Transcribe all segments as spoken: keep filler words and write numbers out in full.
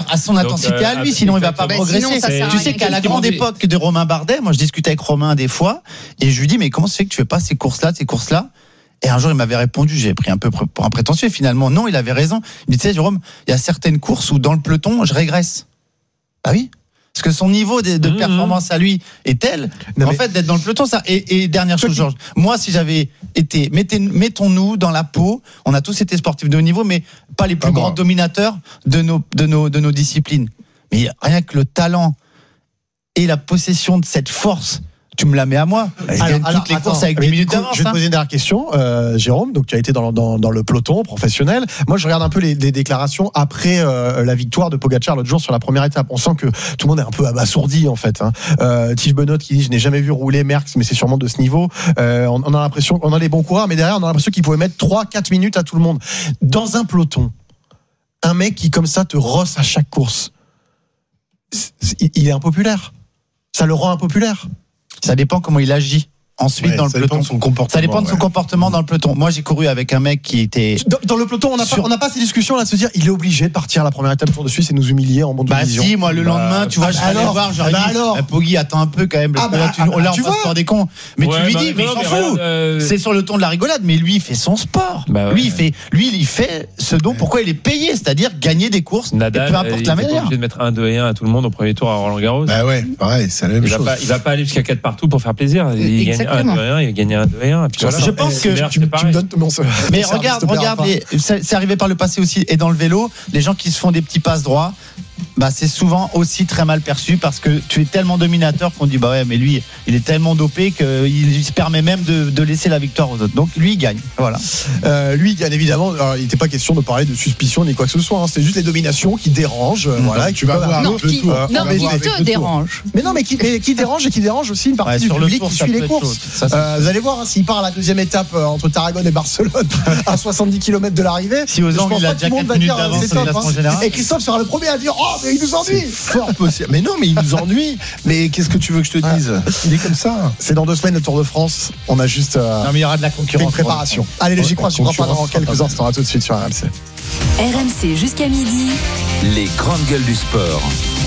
à son intensité Donc, euh, à lui, sinon il va pas progresser. Sinon, ça tu sais qu'à la grande époque de Romain Bardet, moi je discutais avec Romain des fois et je lui dis mais comment c'est que tu fais pas ces courses-là, ces courses-là? Et un jour il m'avait répondu, j'ai pris un peu pour un prétentieux. Finalement non, il avait raison. Il me dit tu sais Jérôme, il y a certaines courses où dans le peloton je régresse. Ah oui. Parce que son niveau de, de mmh, performance à lui est tel, non, en mais... fait, d'être dans le peloton, ça. Et, et dernière chose, Georges, moi, si j'avais été, mettez, mettons-nous dans la peau, on a tous été sportifs de haut niveau, mais pas les plus pas grands moi. dominateurs de nos, de nos, de nos disciplines. Mais rien que le talent et la possession de cette force, tu me la mets à moi. Je alors, gagne alors, toutes les attends, courses avec dix minutes d'avance. Je vais te poser une dernière question, euh, Jérôme. Donc tu as été dans, dans, dans le peloton professionnel. Moi, je regarde un peu les, les déclarations après euh, la victoire de Pogacar l'autre jour sur la première étape. On sent que tout le monde est un peu abasourdi en fait. Hein. Euh, Tige Benoît qui dit je n'ai jamais vu rouler Merckx, mais c'est sûrement de ce niveau. Euh, on, on a l'impression qu'on a les bons coureurs, mais derrière on a l'impression qu'il pouvait mettre trois quatre minutes à tout le monde. Dans un peloton, un mec qui comme ça te rosse à chaque course, il est impopulaire. Ça le rend impopulaire. Ça dépend comment il agit ensuite ouais, dans le peloton. De son comportement, ça dépend de son ouais. comportement dans le peloton. Moi, j'ai couru avec un mec qui était dans, dans le peloton. On n'a sur... pas, on n'a pas ces discussions là de se dire il est obligé de partir à la première étape du Tour de Suisse et nous humilier en monde de bah division. Si, moi le bah, lendemain, tu vois, bah, je suis allé voir, j'aurais bah dit, alors ah, Poggi attends un peu quand même. Ah bah, là, tu, ah, là, tu on passe par des cons. Mais ouais, tu lui bah, dis, mais il s'en fout. Euh... C'est sur le ton de la rigolade, mais lui, il fait son sport. Bah, ouais. Lui, il fait, lui, il fait ce dont pourquoi il est payé, c'est-à-dire gagner des courses. Nadal, et peu importe la manière. Il est obligé de mettre un deux et un à tout le monde au premier tour à Roland Garros. Bah ouais, pareil, c'est la même chose. Il va pas aller jusqu'à quatre partout pour faire plaisir. Il gagne un deux et un, il gagne un deux et un. Voilà. Je pense que tu, tu me donnes mon seul. Mais regarde, regarde, les, c'est, c'est arrivé par le passé aussi et dans le vélo, les gens qui se font des petits passes droits, bah c'est souvent aussi très mal perçu parce que tu es tellement dominateur qu'on dit bah ouais mais lui il est tellement dopé qu'il il se permet même de, de laisser la victoire aux autres. Donc lui il gagne. Voilà. Euh, lui il gagne évidemment. Alors, il n'était pas question de parler de suspicion ni quoi que ce soit. Hein. C'était juste les dominations qui dérangent. Mmh. Voilà. Tu vas voir. Non, qui, euh, non, qui te dérange. Mais non mais qui, mais qui dérange et qui dérange aussi une partie ouais, du public tour, qui suit les courses. Ça, euh, vous allez voir hein, s'il part à la deuxième étape euh, entre Tarragone et Barcelone à soixante-dix kilomètres de l'arrivée. Si aux angles il a déjà quatre minutes d'avance sur la France générale. Et Christophe sera le premier à dire oh mais il nous ennuie. Fort possible. Mais non, mais il nous ennuie. Mais qu'est-ce que tu veux que je te dise? Il est comme ça. C'est dans deux semaines le Tour de France. On a juste. Euh, non, mais il y aura de la concurrence. Une préparation. Allez, les J'y crois, j'y crois pas dans quelques instants. À tout de suite sur R M C. R M C jusqu'à midi. Les grandes gueules du sport.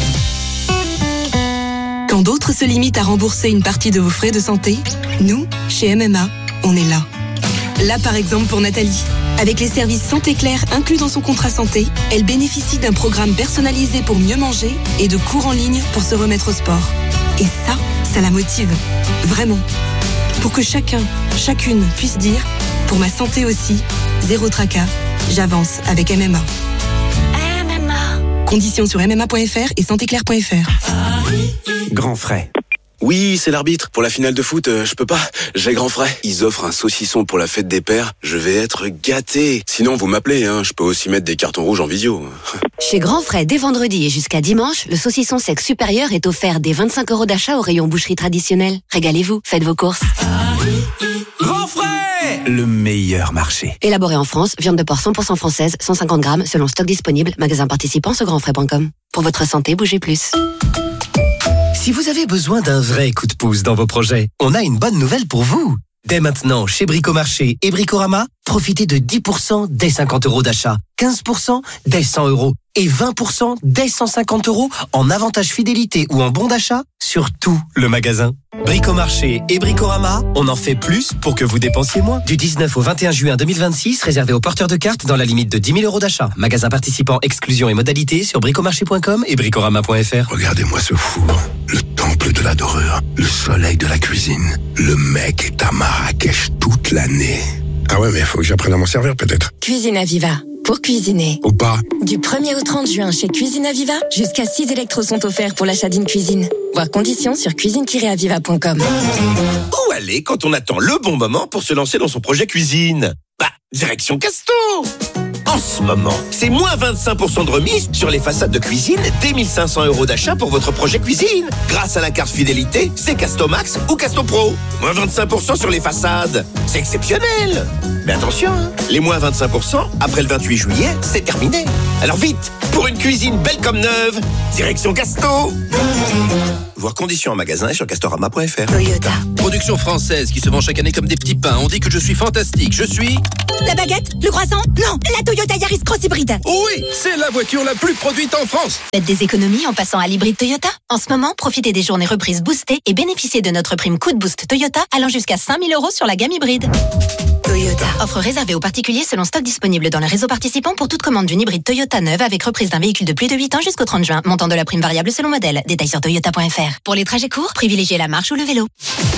Quand d'autres se limitent à rembourser une partie de vos frais de santé, nous, chez M M A, on est là. Là, par exemple, pour Nathalie. Avec les services Santé Claire inclus dans son contrat santé, elle bénéficie d'un programme personnalisé pour mieux manger et de cours en ligne pour se remettre au sport. Et ça, ça la motive. Vraiment. Pour que chacun, chacune puisse dire « Pour ma santé aussi, zéro tracas, j'avance avec M M A ». M M A. Conditions sur m m a point f r et santé claire point f r. Grand frais. Oui, c'est l'arbitre. Pour la finale de foot, euh, je peux pas. J'ai grand frais. Ils offrent un saucisson pour la fête des pères. Je vais être gâté. Sinon, vous m'appelez, hein. Je peux aussi mettre des cartons rouges en visio. Chez Grand Frais, dès vendredi et jusqu'à dimanche, le saucisson sec supérieur est offert dès vingt-cinq euros d'achat au rayon boucherie traditionnelle. Régalez-vous, faites vos courses. Grand Frais, le meilleur marché. Élaboré en France, viande de porc cent pour cent française, cent cinquante grammes, selon stock disponible. Magasin participant sur grand frais point com. Pour votre santé, bougez plus. Si vous avez besoin d'un vrai coup de pouce dans vos projets, on a une bonne nouvelle pour vous. Dès maintenant, chez Bricomarché et Bricorama, profitez de dix pour cent dès cinquante euros d'achat, quinze pour cent dès cent euros et vingt pour cent dès cent cinquante euros en avantage fidélité ou en bon d'achat sur tout le magasin. Bricomarché et Bricorama, on en fait plus pour que vous dépensiez moins. Du dix-neuf au vingt et un juin deux mille vingt-six, réservé aux porteurs de cartes dans la limite de dix mille euros d'achat. Magasin participant, exclusion et modalités sur bricomarché point com et bricorama point f r. Regardez-moi ce four, le temple de la dorure, le soleil de la cuisine. Le mec est à Marrakech toute l'année. Ah ouais, mais il faut que j'apprenne à m'en servir peut-être. Cuisine Aviva. Pour cuisiner. Ou pas. Du premier au trente juin chez Cuisine Aviva, jusqu'à six électros sont offerts pour l'achat d'une cuisine. Voir conditions sur cuisine tiret aviva point com. Où aller quand on attend le bon moment pour se lancer dans son projet cuisine? Bah, direction Casto. En ce moment, c'est moins vingt-cinq pour cent de remise sur les façades de cuisine dès mille cinq cents euros d'achat pour votre projet cuisine. Grâce à la carte fidélité, c'est Casto Max ou Casto Pro. Moins vingt-cinq pour cent sur les façades. C'est exceptionnel. Mais attention, hein, les moins vingt-cinq pour cent, après le vingt-huit juillet, c'est terminé. Alors vite, pour une cuisine belle comme neuve, direction Casto. Voir conditions en magasin et sur castorama point f r. Toyota. Production française qui se vend chaque année comme des petits pains. On dit que je suis fantastique. Je suis... La baguette? Le croissant? Non, la Toyota Yaris Cross Hybride. Oui, c'est la voiture la plus produite en France. Faites des économies en passant à l'hybride Toyota. En ce moment, profitez des journées reprises boostées et bénéficiez de notre prime coup de boost Toyota allant jusqu'à cinq mille euros sur la gamme hybride. Toyota. Offre réservée aux particuliers selon stock disponible dans le réseau participant pour toute commande d'une hybride Toyota neuve avec reprise d'un véhicule de plus de huit ans jusqu'au trente juin. Montant de la prime variable selon modèle. Détails sur toyota point f r. Pour les trajets courts, privilégiez la marche ou le vélo.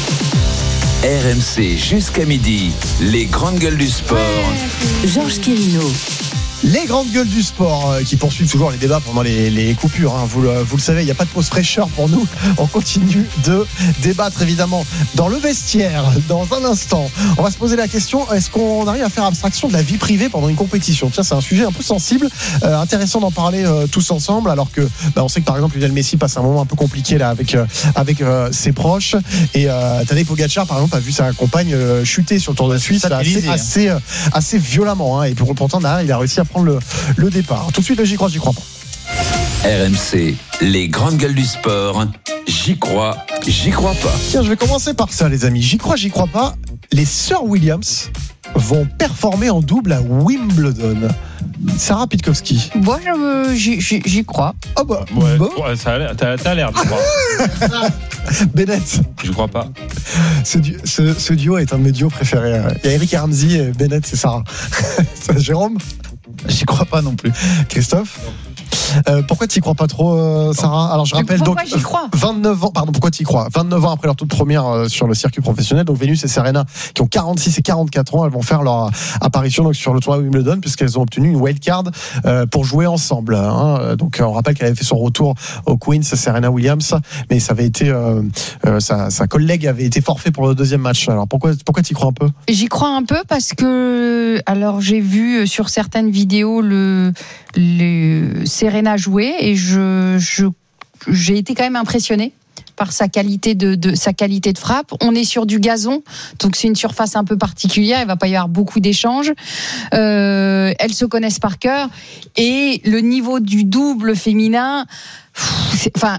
R M C jusqu'à midi, les grandes gueules du sport. Georges Quirino. Les grandes gueules du sport euh, qui poursuivent toujours les débats pendant les, les coupures. Hein. Vous, le, vous le savez, il n'y a pas de pause fraîcheur pour nous. On continue de débattre évidemment dans le vestiaire. Dans un instant, on va se poser la question, est-ce qu'on arrive à faire abstraction de la vie privée pendant une compétition? Tiens, c'est un sujet un peu sensible, euh, intéressant d'en parler euh, tous ensemble, alors que bah, on sait que par exemple Lionel Messi passe un moment un peu compliqué là avec, euh, avec euh, ses proches. Et euh, Tadej Pogacar par exemple a vu sa compagne euh, chuter sur le Tour de Suisse assez, assez, euh, assez violemment. Hein. Et pour pourtant derrière, il a réussi à prendre Le, le départ. Tout de suite, le j'y crois, j'y crois pas. R M C, les grandes gueules du sport. J'y crois, j'y crois pas. Tiens, je vais commencer par ça, les amis. J'y crois, j'y crois pas. Les sœurs Williams vont performer en double à Wimbledon. Sarah Pitkowski. Moi, je, j'y, j'y, j'y crois. Ah bah, ouais, bon. ouais, ça a l'air, t'as, t'as l'air de croire. Bennett. Je crois pas. Ce, du, ce, ce duo est un de mes duos préférés. Il y a Eric et Ramsey, et Bennett, c'est Sarah. Jérôme? J'y crois pas non plus. Christophe? Euh, pourquoi tu y crois pas trop, euh, Sarah? Alors je rappelle donc j'y crois vingt-neuf ans, pardon, pourquoi tu y crois? vingt-neuf ans après leur toute première euh, sur le circuit professionnel, donc Vénus et Serena qui ont quarante-six et quarante-quatre ans, elles vont faire leur apparition donc sur le tournoi Wimbledon puisqu'elles ont obtenu une wildcard euh, pour jouer ensemble. Hein. Donc on rappelle qu'elle avait fait son retour au Queens, Serena Williams, mais ça avait été euh, euh, sa, sa collègue avait été forfait pour le deuxième match. Alors pourquoi pourquoi tu y crois un peu? J'y crois un peu parce que alors j'ai vu sur certaines vidéos le le Serena jouer et je, je j'ai été quand même impressionnée par sa qualité de, de sa qualité de frappe. On est sur du gazon, donc c'est une surface un peu particulière. Il va pas y avoir beaucoup d'échanges. Euh, elles se connaissent par cœur et le niveau du double féminin, c'est, enfin.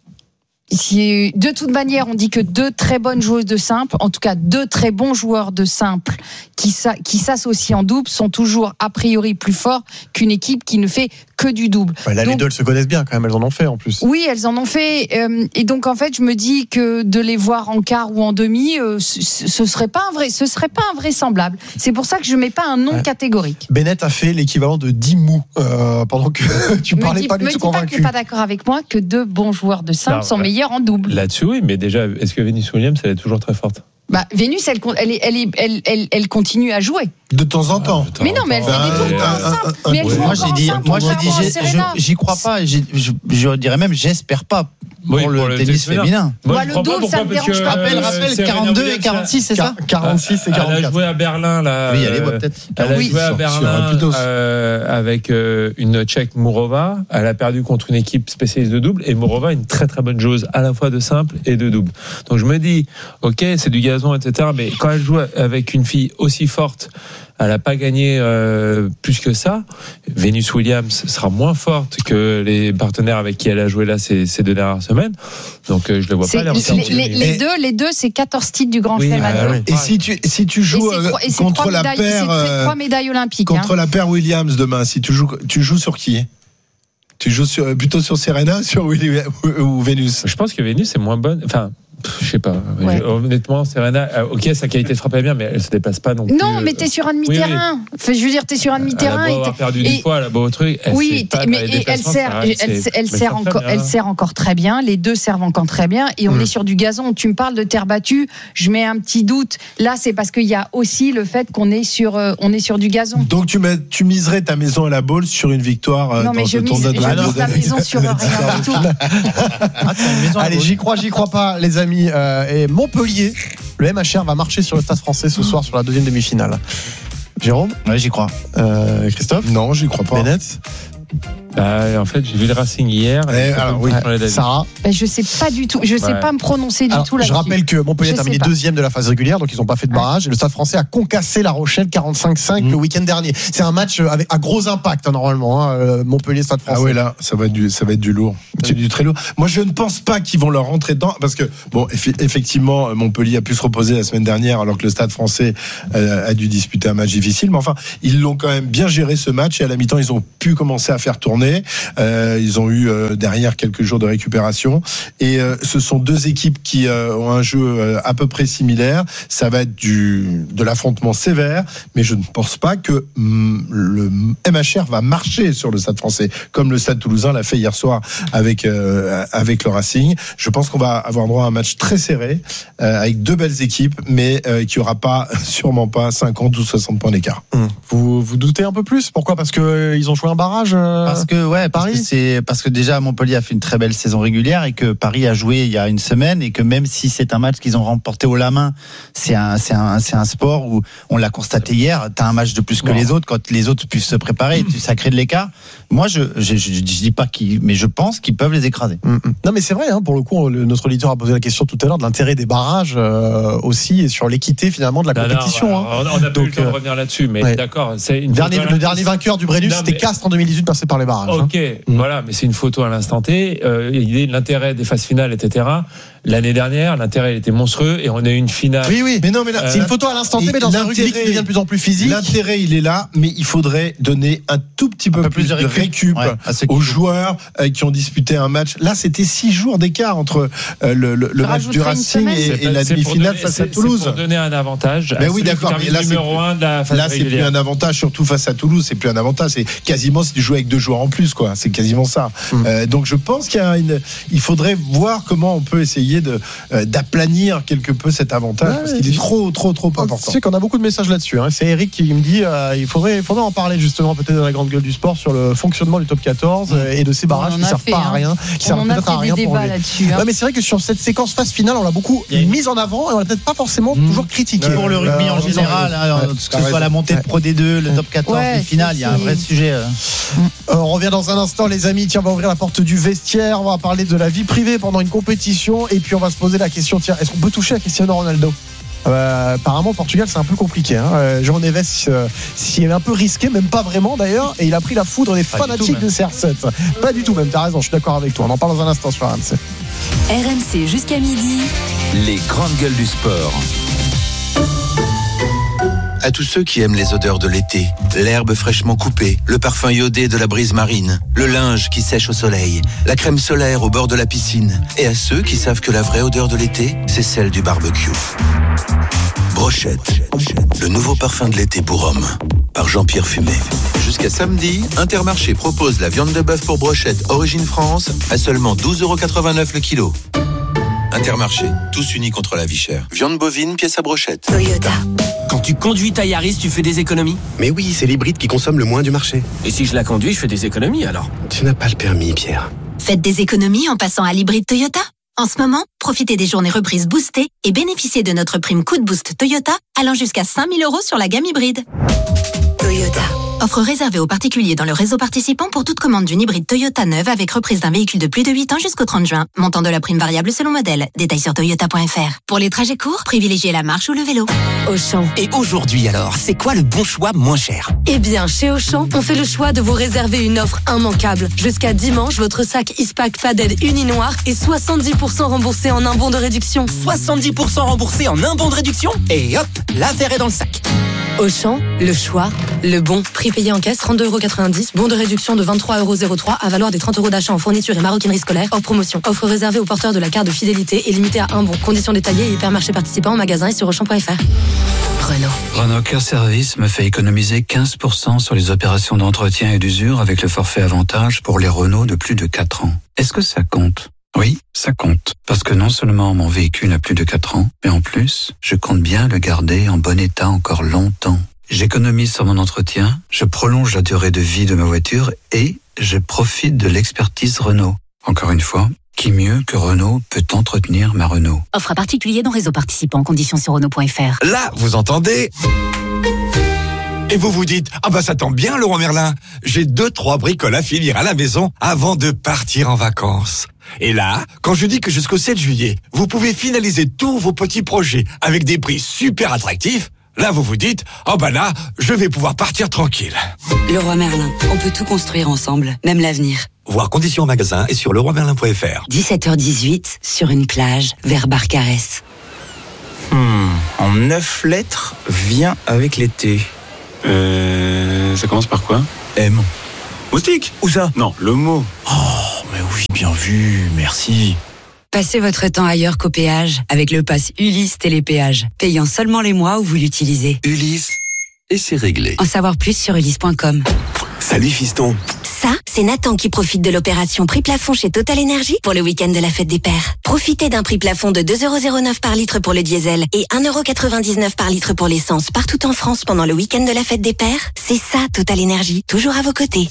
De toute manière, on dit que deux très bonnes joueuses de simple, en tout cas deux très bons joueurs de simple qui, s'a, qui s'associent en double sont toujours a priori plus forts qu'une équipe qui ne fait que du double. Ouais, là, donc, les deux, elles se connaissent bien quand même, elles en ont fait en plus. Oui, elles en ont fait. Euh, et donc, en fait, je me dis que de les voir en quart ou en demi, euh, ce, ce serait pas un vrai, ce serait pas invraisemblable. C'est pour ça que je mets pas un nom ouais. catégorique. Bennett a fait l'équivalent de dix mous euh, pendant que tu parlais dis, pas du tout convaincu. Me dis pas que tu n'es pas d'accord avec moi que deux bons joueurs de simple non, sont ouais. meilleurs en double. Là-dessus, oui, mais déjà, est-ce que Venus Williams, elle est toujours très forte? Bah, Vénus, elle, elle, elle, elle, elle, elle continue à jouer. De temps en temps. Ah, mais non, mais elle fait des tours ensemble. Mais elle joue moi, j'ai dit, moi, j'ai dit, j'y crois pas. Je, je dirais même, j'espère pas. Pour, oui, le, pour le tennis féminin. féminin. Moi, moi le double, ça me dérange pas. Rappelle, rappelle, quarante-deux et quarante-six, c'est ça? quarante-six et quarante-quatre. Elle a joué à Berlin, là. Oui, allez, peut-être. Elle a oui, joué à Berlin euh, avec euh, une Tchèque, Mourova. Elle a perdu contre une équipe spécialiste de double. Et Mourova, une très très bonne joueuse, à la fois de simple et de double. Donc je me dis, ok, c'est du gazon, et cetera. Mais quand elle joue avec une fille aussi forte, elle n'a pas gagné euh, plus que ça. Venus Williams sera moins forte que les partenaires avec qui elle a joué là ces, ces deux dernières semaines. Donc euh, je ne vois c'est, pas les, les, les, deux, les deux, c'est quatorze titres du Grand oui, Chelem. Euh, et si tu, si tu joues euh, contre la paire, c'est trois médailles olympiques. Contre hein. la paire Williams demain, si tu joues, tu joues sur qui? Tu joues sur, plutôt sur Serena sur Williams, ou, ou Vénus? Je pense que Vénus est moins bonne. Enfin. Je sais pas. Ouais. Je, honnêtement, Serena, ok, sa qualité de frappe est bien, mais elle se dépasse pas non plus. Non, mais t'es sur un demi-terrain. Oui, oui. Enfin, je veux dire, t'es sur un demi-terrain. Elle a beau avoir perdu du poids, elle a beau truc. Elle oui, pas mais et elle sert, elle, elle, elle sert encore, elle sert encore très bien. Les deux servent encore très bien. Et on mmh. est sur du gazon. Tu me parles de terre battue. Je mets un petit doute. Là, c'est parce qu'il y a aussi le fait qu'on est sur, euh, on est sur du gazon. Donc tu mets, tu miserais ta maison à la balle sur une victoire. Euh, non, mais dans je mise, je mise ta maison sur rien du tout. Allez, j'y crois, j'y crois pas, les amis. Et Montpellier, le M H R va marcher sur le Stade Français ce soir sur la deuxième demi-finale. Jérôme? Ouais, j'y crois. Euh, Christophe? Non, j'y crois pas. Bennett? Bah, en fait, j'ai vu le Racing hier. Et alors, oui, Sarah. Ben, je sais pas du tout. Je sais Ouais. pas me prononcer du Alors, tout là-dessus. je rappelle que Montpellier Je a terminé sais pas. deuxième de la phase régulière, donc ils n'ont pas fait de barrage. Et le Stade Français a concassé La Rochelle quarante-cinq cinq Mmh. le week-end dernier. C'est un match avec un gros impact hein, normalement. Hein, Montpellier Stade Français. Ah ouais, là, ça va être du, ça va être du lourd, c'est du très lourd. Moi, je ne pense pas qu'ils vont leur rentrer dedans, parce que bon, eff- effectivement, Montpellier a pu se reposer la semaine dernière, alors que le Stade Français euh, a dû disputer un match difficile. Mais enfin, ils l'ont quand même bien géré ce match, et à la mi-temps, ils ont pu commencer à faire tourner. Euh, ils ont eu euh, derrière quelques jours de récupération, et euh, ce sont deux équipes qui euh, ont un jeu euh, à peu près similaire. Ça va être du de l'affrontement sévère, mais je ne pense pas que hum, le M H R va marcher sur le Stade Français comme le Stade Toulousain l'a fait hier soir avec euh, avec le Racing. Je pense qu'on va avoir droit à un match très serré euh, avec deux belles équipes, mais euh, qui aura pas sûrement pas cinquante ou soixante points d'écart. Hum. Vous vous doutez un peu plus? Pourquoi? Parce que euh, ils ont joué un barrage. Euh, Parce que ouais, parce Paris que c'est parce que déjà Montpellier a fait une très belle saison régulière et que Paris a joué il y a une semaine, et que même si c'est un match qu'ils ont remporté haut la main, c'est un c'est un c'est un sport où on l'a constaté hier. T'as un match de plus que Bon. les autres, quand les autres puissent se préparer, ça crée de l'écart. Moi, je je, je, je dis pas qui, mais je pense qu'ils peuvent les écraser. Hum, hum. Non, mais c'est vrai. Hein, pour le coup, le, notre auditeur a posé la question tout à l'heure de l'intérêt des barrages euh, aussi, et sur l'équité finalement de la Non, non, compétition. bah, hein. on n'a pas eu le temps de euh, revenir là-dessus, mais ouais. d'accord. C'est une Dernier, photo à le dernier l'instant- vainqueur du Brennus, Non, c'était mais- Castres en deux mille dix-huit, passé par les barrages. hein. Ok, voilà, mais c'est une photo à l'instant T. Euh, l'idée, l'intérêt des phases finales, et cetera. L'année dernière, l'intérêt il était monstrueux, et on a eu une finale. Oui, oui. Mais non, mais là, C'est une photo à l'instant T, mais dans un rugby qui devient de plus en plus physique. L'intérêt, il est là, mais il faudrait donner un tout petit peu, peu plus, plus de de récup. récup Ouais, à ceux qui aux jouent. joueurs euh, qui ont disputé un match. Là, c'était six jours d'écart entre euh, le, le, le Ça match du rajouterait une Racing semaine. et, C'est et pas- la c'est pour demi-finale donner- face c'est- à Toulouse. C'est pour donner un avantage. Mais à oui, celui qui d'accord, termine mais là, c'est numéro plus- un de la phase Là, c'est plus régulière. un avantage, surtout face à Toulouse. C'est plus un avantage. C'est quasiment si tu joues avec deux joueurs en plus, quoi. C'est quasiment ça. Mm. Euh, donc, je pense qu'il y a une, il faudrait voir comment on peut essayer de euh, d'aplanir quelque peu cet avantage, Ouais, parce qu'il est trop, trop, trop Tu important. sais qu'on a beaucoup de messages là-dessus. Hein. C'est Eric qui me dit euh, il faudrait, il faudrait en parler justement peut-être dans la grande gueule du sport sur le fonctionnement du top quatorze euh, et de ces barrages On en qui a servent fait, pas à hein. rien, qui servent On en a peut-être à fait rien des pour débats lui. là-dessus. hein. Ouais, mais c'est vrai que sur cette séquence phase finale, on l'a beaucoup Il y a une- mise en avant et on l'a peut-être pas forcément Mmh. toujours critiqué. Pour le rugby Euh, en général, hein, ouais, que t'as ce soit la raison. montée de Ouais. Pro D deux, le top quatorze, Ouais, les finales, il y a un c'est- vrai sujet. euh. Euh, on revient dans un instant, les amis. Tiens, on va ouvrir la porte du vestiaire. On va parler de la vie privée pendant une compétition. Et puis, on va se poser la question tiens, est-ce qu'on peut toucher à Cristiano Ronaldo? Euh, apparemment, au Portugal, c'est un peu compliqué. Hein. Euh, Jean Neves euh, s'y est un peu risqué, même pas vraiment d'ailleurs. Et il a pris la foudre des Pas du fanatiques tout, de C R sept. Pas du tout, même. T'as raison, je suis d'accord avec toi. On en parle dans un instant sur R M C. R M C jusqu'à midi. Les grandes gueules du sport. À tous ceux qui aiment les odeurs de l'été, l'herbe fraîchement coupée, le parfum iodé de la brise marine, le linge qui sèche au soleil, la crème solaire au bord de la piscine, et à ceux qui savent que la vraie odeur de l'été, c'est celle du barbecue. Brochette, le nouveau parfum de l'été pour hommes, par Jean-Pierre Fumé. Jusqu'à samedi, Intermarché propose la viande de bœuf pour brochette Origine France à seulement douze euros quatre-vingt-neuf le kilo. Intermarché, tous unis contre la vie chère. Viande bovine, pièce à brochette. Toyota. Quand tu conduis ta Yaris, tu fais des économies? Mais oui, c'est l'hybride qui consomme le moins du marché. Et si je la conduis, je fais des économies alors? Tu n'as pas le permis, Pierre. Faites des économies en passant à l'hybride Toyota. En ce moment, profitez des journées reprises boostées et bénéficiez de notre prime coup de boost Toyota allant jusqu'à cinq mille euros sur la gamme hybride. Toyota. Offre réservée aux particuliers dans le réseau participant pour toute commande d'une hybride Toyota neuve avec reprise d'un véhicule de plus de huit ans jusqu'au trente juin. Montant de la prime variable selon modèle. Détails sur toyota point f r. Pour les trajets courts, privilégiez la marche ou le vélo. Auchan. Et aujourd'hui alors, c'est quoi le bon choix moins cher? Eh bien, chez Auchan, on fait le choix de vous réserver une offre immanquable. Jusqu'à dimanche, votre sac Ispac Padel uni noir est soixante-dix pour cent remboursé en un bon de réduction. soixante-dix pour cent remboursé en un bon de réduction? Et hop, l'affaire est dans le sac. Auchan, le choix, le bon. Prix payé en caisse, trente-deux euros quatre-vingt-dix. Bon de réduction de vingt-trois euros zéro trois à valoir des trente euros d'achat en fourniture et maroquinerie scolaire. Hors promotion. Offre réservée aux porteurs de la carte de fidélité et limitée à un bon. Conditions détaillées et hypermarché participant en magasin et sur auchan point f r. Renault. Renault Car Service me fait économiser quinze pour cent sur les opérations d'entretien et d'usure avec le forfait avantage pour les Renault de plus de quatre ans. Est-ce que ça compte? Oui, ça compte. Parce que non seulement mon véhicule a plus de quatre ans, mais en plus, je compte bien le garder en bon état encore longtemps. J'économise sur mon entretien, je prolonge la durée de vie de ma voiture et je profite de l'expertise Renault. Encore une fois, qui mieux que Renault peut entretenir ma Renault? Offre à particulier dans réseau participant. Conditions sur renault point f r. Là, vous entendez Et vous vous dites, ah bah ça tombe bien, Leroy Merlin. J'ai deux, trois bricoles à finir à la maison avant de partir en vacances. Et là, quand je dis que jusqu'au sept juillet, vous pouvez finaliser tous vos petits projets avec des prix super attractifs, là vous vous dites, oh bah là, je vais pouvoir partir tranquille. Leroy Merlin, on peut tout construire ensemble, même l'avenir. Voir conditions en magasin et sur leroy merlin point f r. dix-sept heures dix-huit, sur une plage, vers Barcarès. Hmm, en neuf lettres, vient avec l'été. Euh, ça commence par quoi? M. Moustique? Où ça? Non, le mot. Oh, mais oui, bien vu, merci. Passez votre temps ailleurs qu'au péage avec le pass Ulysse Télépéage, payant seulement les mois où vous l'utilisez. Ulysse, et c'est réglé. En savoir plus sur ulysse point com. Salut fiston. Ça, c'est Nathan qui profite de l'opération prix plafond chez Total Energy pour le week-end de la fête des pères. Profitez d'un prix plafond de deux euros zéro neuf par litre pour le diesel et un euro quatre-vingt-dix-neuf par litre pour l'essence partout en France pendant le week-end de la fête des pères. C'est ça, Total Energy, toujours à vos côtés.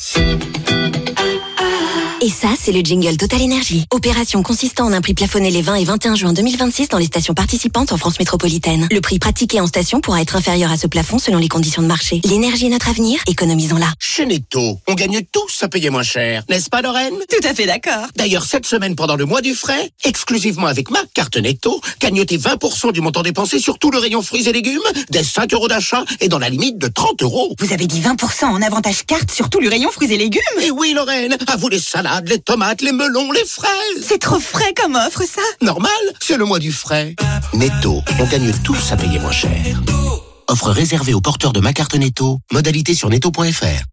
Et ça, c'est le jingle Total Energy. Opération consistant en un prix plafonné les vingt et vingt et un juin deux mille vingt-six dans les stations participantes en France métropolitaine. Le prix pratiqué en station pourra être inférieur à ce plafond selon les conditions de marché. L'énergie est notre avenir, économisons-la. Chez Netto, on gagne tous à payer moins cher, n'est-ce pas Lorraine? Tout à fait d'accord. D'ailleurs, cette semaine pendant le mois du frais, exclusivement avec ma carte Netto, gagnotez vingt pour cent du montant dépensé sur tout le rayon fruits et légumes, dès cinq euros d'achat et dans la limite de trente euros. Vous avez dit vingt pour cent en avantage carte sur tout le rayon fruits et légumes? Et oui Lorraine, à vous les salades, les tomates, les melons, les fraises. C'est trop frais comme offre ça. Normal, c'est le mois du frais. Netto, on gagne tous à payer moins cher. Offre réservée aux porteurs de ma carte Netto, modalité sur netto point f r.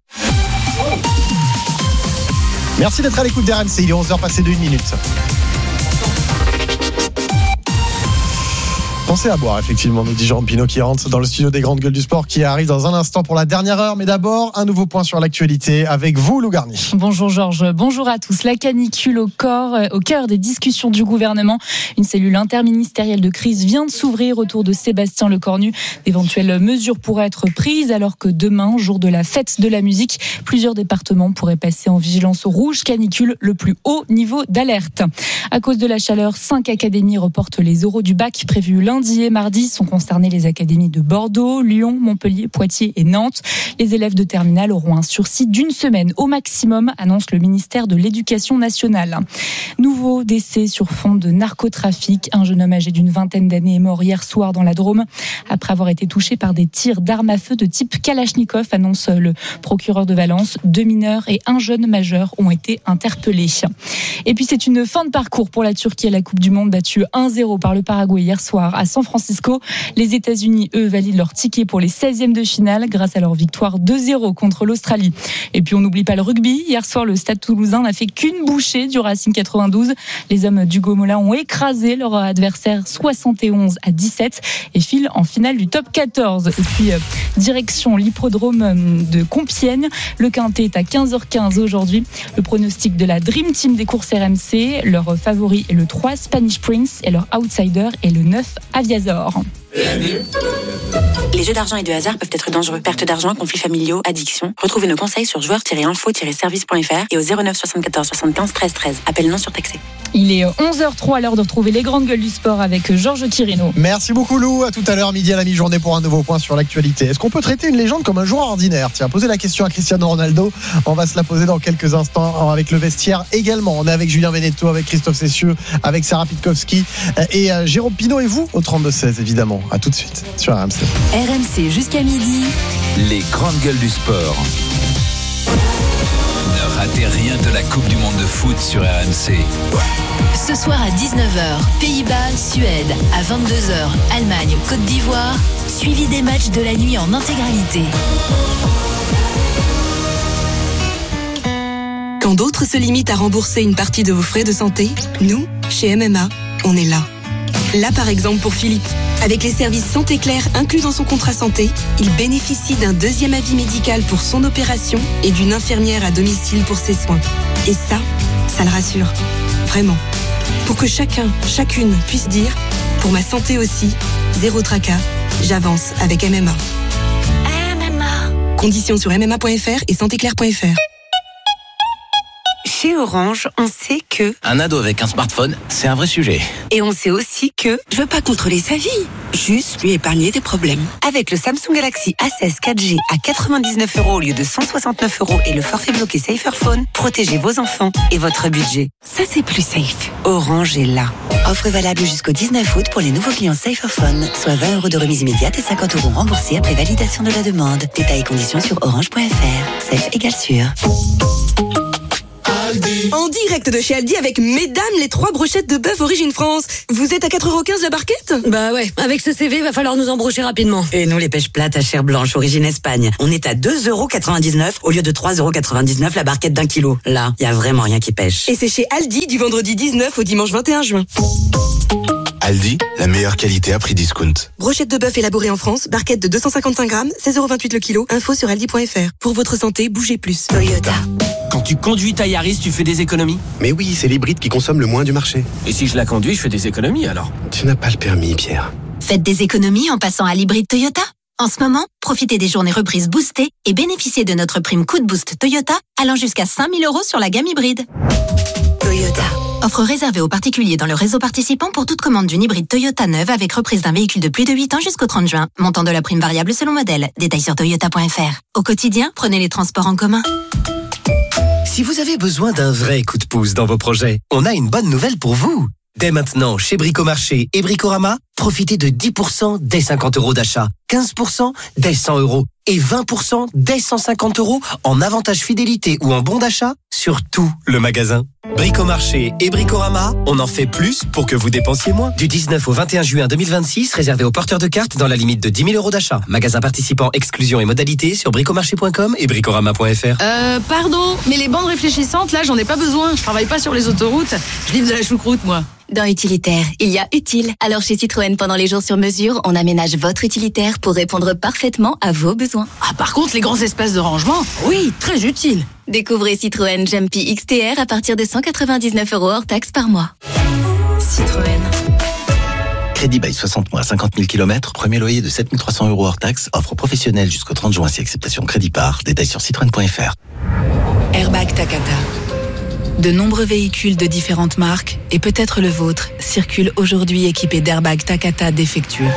Merci d'être à l'écoute d'R M C, il est onze heures passées de une minute. Pensez à boire, effectivement, nous dit Jérôme Pinault qui rentre dans le studio des Grandes Gueules du Sport, qui arrive dans un instant pour la dernière heure. Mais d'abord, un nouveau point sur l'actualité avec vous, Lou Garni. Bonjour Georges, bonjour à tous. La canicule au, corps, au cœur des discussions du gouvernement. Une cellule interministérielle de crise vient de s'ouvrir autour de Sébastien Lecornu. D'éventuelles mesures pourraient être prises alors que demain, jour de la fête de la musique, plusieurs départements pourraient passer en vigilance rouge canicule, le plus haut niveau d'alerte. À cause de la chaleur, cinq académies reportent les oraux du bac prévus lundi. Lundi et mardi sont concernées les académies de Bordeaux, Lyon, Montpellier, Poitiers et Nantes. Les élèves de terminale auront un sursis d'une semaine au maximum, annonce le ministère de l'Éducation nationale. Nouveau décès sur fond de narcotrafic. Un jeune homme âgé d'une vingtaine d'années est mort hier soir dans la Drôme après avoir été touché par des tirs d'armes à feu de type Kalachnikov, annonce le procureur de Valence. Deux mineurs et un jeune majeur ont été interpellés. Et puis c'est une fin de parcours pour la Turquie à la Coupe du Monde, battue un zéro par le Paraguay hier soir à San Francisco. Les États-Unis, eux, valident leur ticket pour les seizièmes de finale grâce à leur victoire deux zéro contre l'Australie. Et puis on n'oublie pas le rugby. Hier soir, le Stade Toulousain n'a fait qu'une bouchée du Racing quatre-vingt-douze. Les hommes d'Hugo Mola ont écrasé leur adversaire soixante et onze à dix-sept et filent en finale du top quatorze. Et puis euh, direction l'hippodrome de Compiègne. Le quintet est à quinze heures quinze aujourd'hui. Le pronostic de la Dream Team des courses R M C. Leur favori est le trois Spanish Prince et leur outsider est le neuf Aviazor. Les jeux d'argent et de hasard peuvent être dangereux. Perte d'argent, conflits familiaux, addiction. Retrouvez nos conseils sur joueurs tiret info tiret service point f r et au zéro neuf soixante-quatorze soixante-quinze treize treize. Appel non surtaxé. Il est onze heures trois à l'heure de retrouver les Grandes Gueules du Sport avec Georges Quirino. Merci beaucoup Lou, à tout à l'heure, midi à la mi-journée pour un nouveau point sur l'actualité. Est-ce qu'on peut traiter une légende comme un joueur ordinaire? Tiens, posez la question à Cristiano Ronaldo. On va se la poser dans quelques instants avec le vestiaire également. On est avec Julien Veneto, avec Christophe Cessieux, avec Sarah Pitkowski et euh, Jérôme Pinault et vous au trente-deux seize évidemment. À tout de suite sur R M C. R M C jusqu'à midi. Les Grandes Gueules du Sport. Ne ratez rien de la Coupe du Monde de foot sur R M C. Ce soir à dix-neuf heures, Pays-Bas, Suède. À vingt-deux heures, Allemagne, Côte d'Ivoire. Suivi des matchs de la nuit en intégralité. Quand d'autres se limitent à rembourser une partie de vos frais de santé, nous, chez M M A, on est là. Là par exemple pour Philippe. Avec les services Santé Claire inclus dans son contrat santé, il bénéficie d'un deuxième avis médical pour son opération et d'une infirmière à domicile pour ses soins. Et ça, ça le rassure. Vraiment. Pour que chacun, chacune puisse dire, pour ma santé aussi, zéro tracas, j'avance avec M M A. M M A. Conditions sur m m a point f r et santé claire point f r. Chez Orange, on sait que... Un ado avec un smartphone, c'est un vrai sujet. Et on sait aussi que... Je veux pas contrôler sa vie, juste lui épargner des problèmes. Avec le Samsung Galaxy A seize quatre G à quatre-vingt-dix-neuf euros au lieu de cent soixante-neuf euros et le forfait bloqué Saferphone, protégez vos enfants et votre budget. Ça, c'est plus safe. Orange est là. Offre valable jusqu'au dix-neuf août pour les nouveaux clients Saferphone, soit vingt euros de remise immédiate et cinquante euros remboursés après validation de la demande. Détails et conditions sur orange point f r. Safe égale sûr. En direct de chez Aldi avec mesdames les trois brochettes de bœuf origine France. Vous êtes à quatre euros quinze la barquette? Bah ouais, avec ce C V, va falloir nous embrocher rapidement. Et nous les pêches plates à chair blanche origine Espagne. On est à deux euros quatre-vingt-dix-neuf au lieu de trois euros quatre-vingt-dix-neuf la barquette d'un kilo. Là, y a vraiment rien qui pêche. Et c'est chez Aldi du vendredi dix-neuf au dimanche vingt et un juin. Aldi, la meilleure qualité à prix discount. Brochette de bœuf élaborée en France, barquette de deux cent cinquante-cinq grammes, seize euros vingt-huit le kilo. Info sur aldi point f r. Pour votre santé, bougez plus. Toyota. Quand tu conduis ta Yaris, tu fais des économies? Mais oui, c'est l'hybride qui consomme le moins du marché. Et si je la conduis, je fais des économies alors? Tu n'as pas le permis, Pierre. Faites des économies en passant à l'hybride Toyota. En ce moment, profitez des journées reprises boostées et bénéficiez de notre prime coup de boost Toyota allant jusqu'à cinq mille euros sur la gamme hybride. Toyota. Offre réservée aux particuliers dans le réseau participant pour toute commande d'une hybride Toyota neuve avec reprise d'un véhicule de plus de huit ans jusqu'au trente juin. Montant de la prime variable selon modèle. Détails sur toyota point f r. Au quotidien, prenez les transports en commun. Si vous avez besoin d'un vrai coup de pouce dans vos projets, on a une bonne nouvelle pour vous. Dès maintenant, chez Bricomarché et Bricorama, profitez de dix pour cent dès cinquante euros d'achat, quinze pour cent dès cent euros et vingt pour cent dès cent cinquante euros en avantage fidélité ou en bon d'achat sur tout le magasin. Bricomarché et Bricorama, on en fait plus pour que vous dépensiez moins. Du dix-neuf au vingt et un juin deux mille vingt-six, réservé aux porteurs de cartes dans la limite de dix mille euros d'achat. Magasin participant, exclusion et modalités sur bricomarché point com et bricorama point f r. Euh, pardon, mais les bandes réfléchissantes, là, j'en ai pas besoin. Je travaille pas sur les autoroutes. Je livre de la choucroute, moi. Dans Utilitaire, il y a utile. Alors chez Citroën, pendant les jours sur mesure, on aménage votre utilitaire pour répondre parfaitement à vos besoins. Ah, par contre, les grands espaces de rangement, oui, très utile. Découvrez Citroën Jumpy X T R à partir de cent quatre-vingt-dix-neuf euros hors taxe par mois. Citroën. Crédit bail soixante mois, cinquante mille kilomètres, premier loyer de sept mille trois cents euros hors taxe, offre professionnelle jusqu'au trente juin si acceptation crédit par. Détails sur citroën point f r. Airbag Takata. De nombreux véhicules de différentes marques, et peut-être le vôtre, circulent aujourd'hui équipés d'airbags Takata défectueux.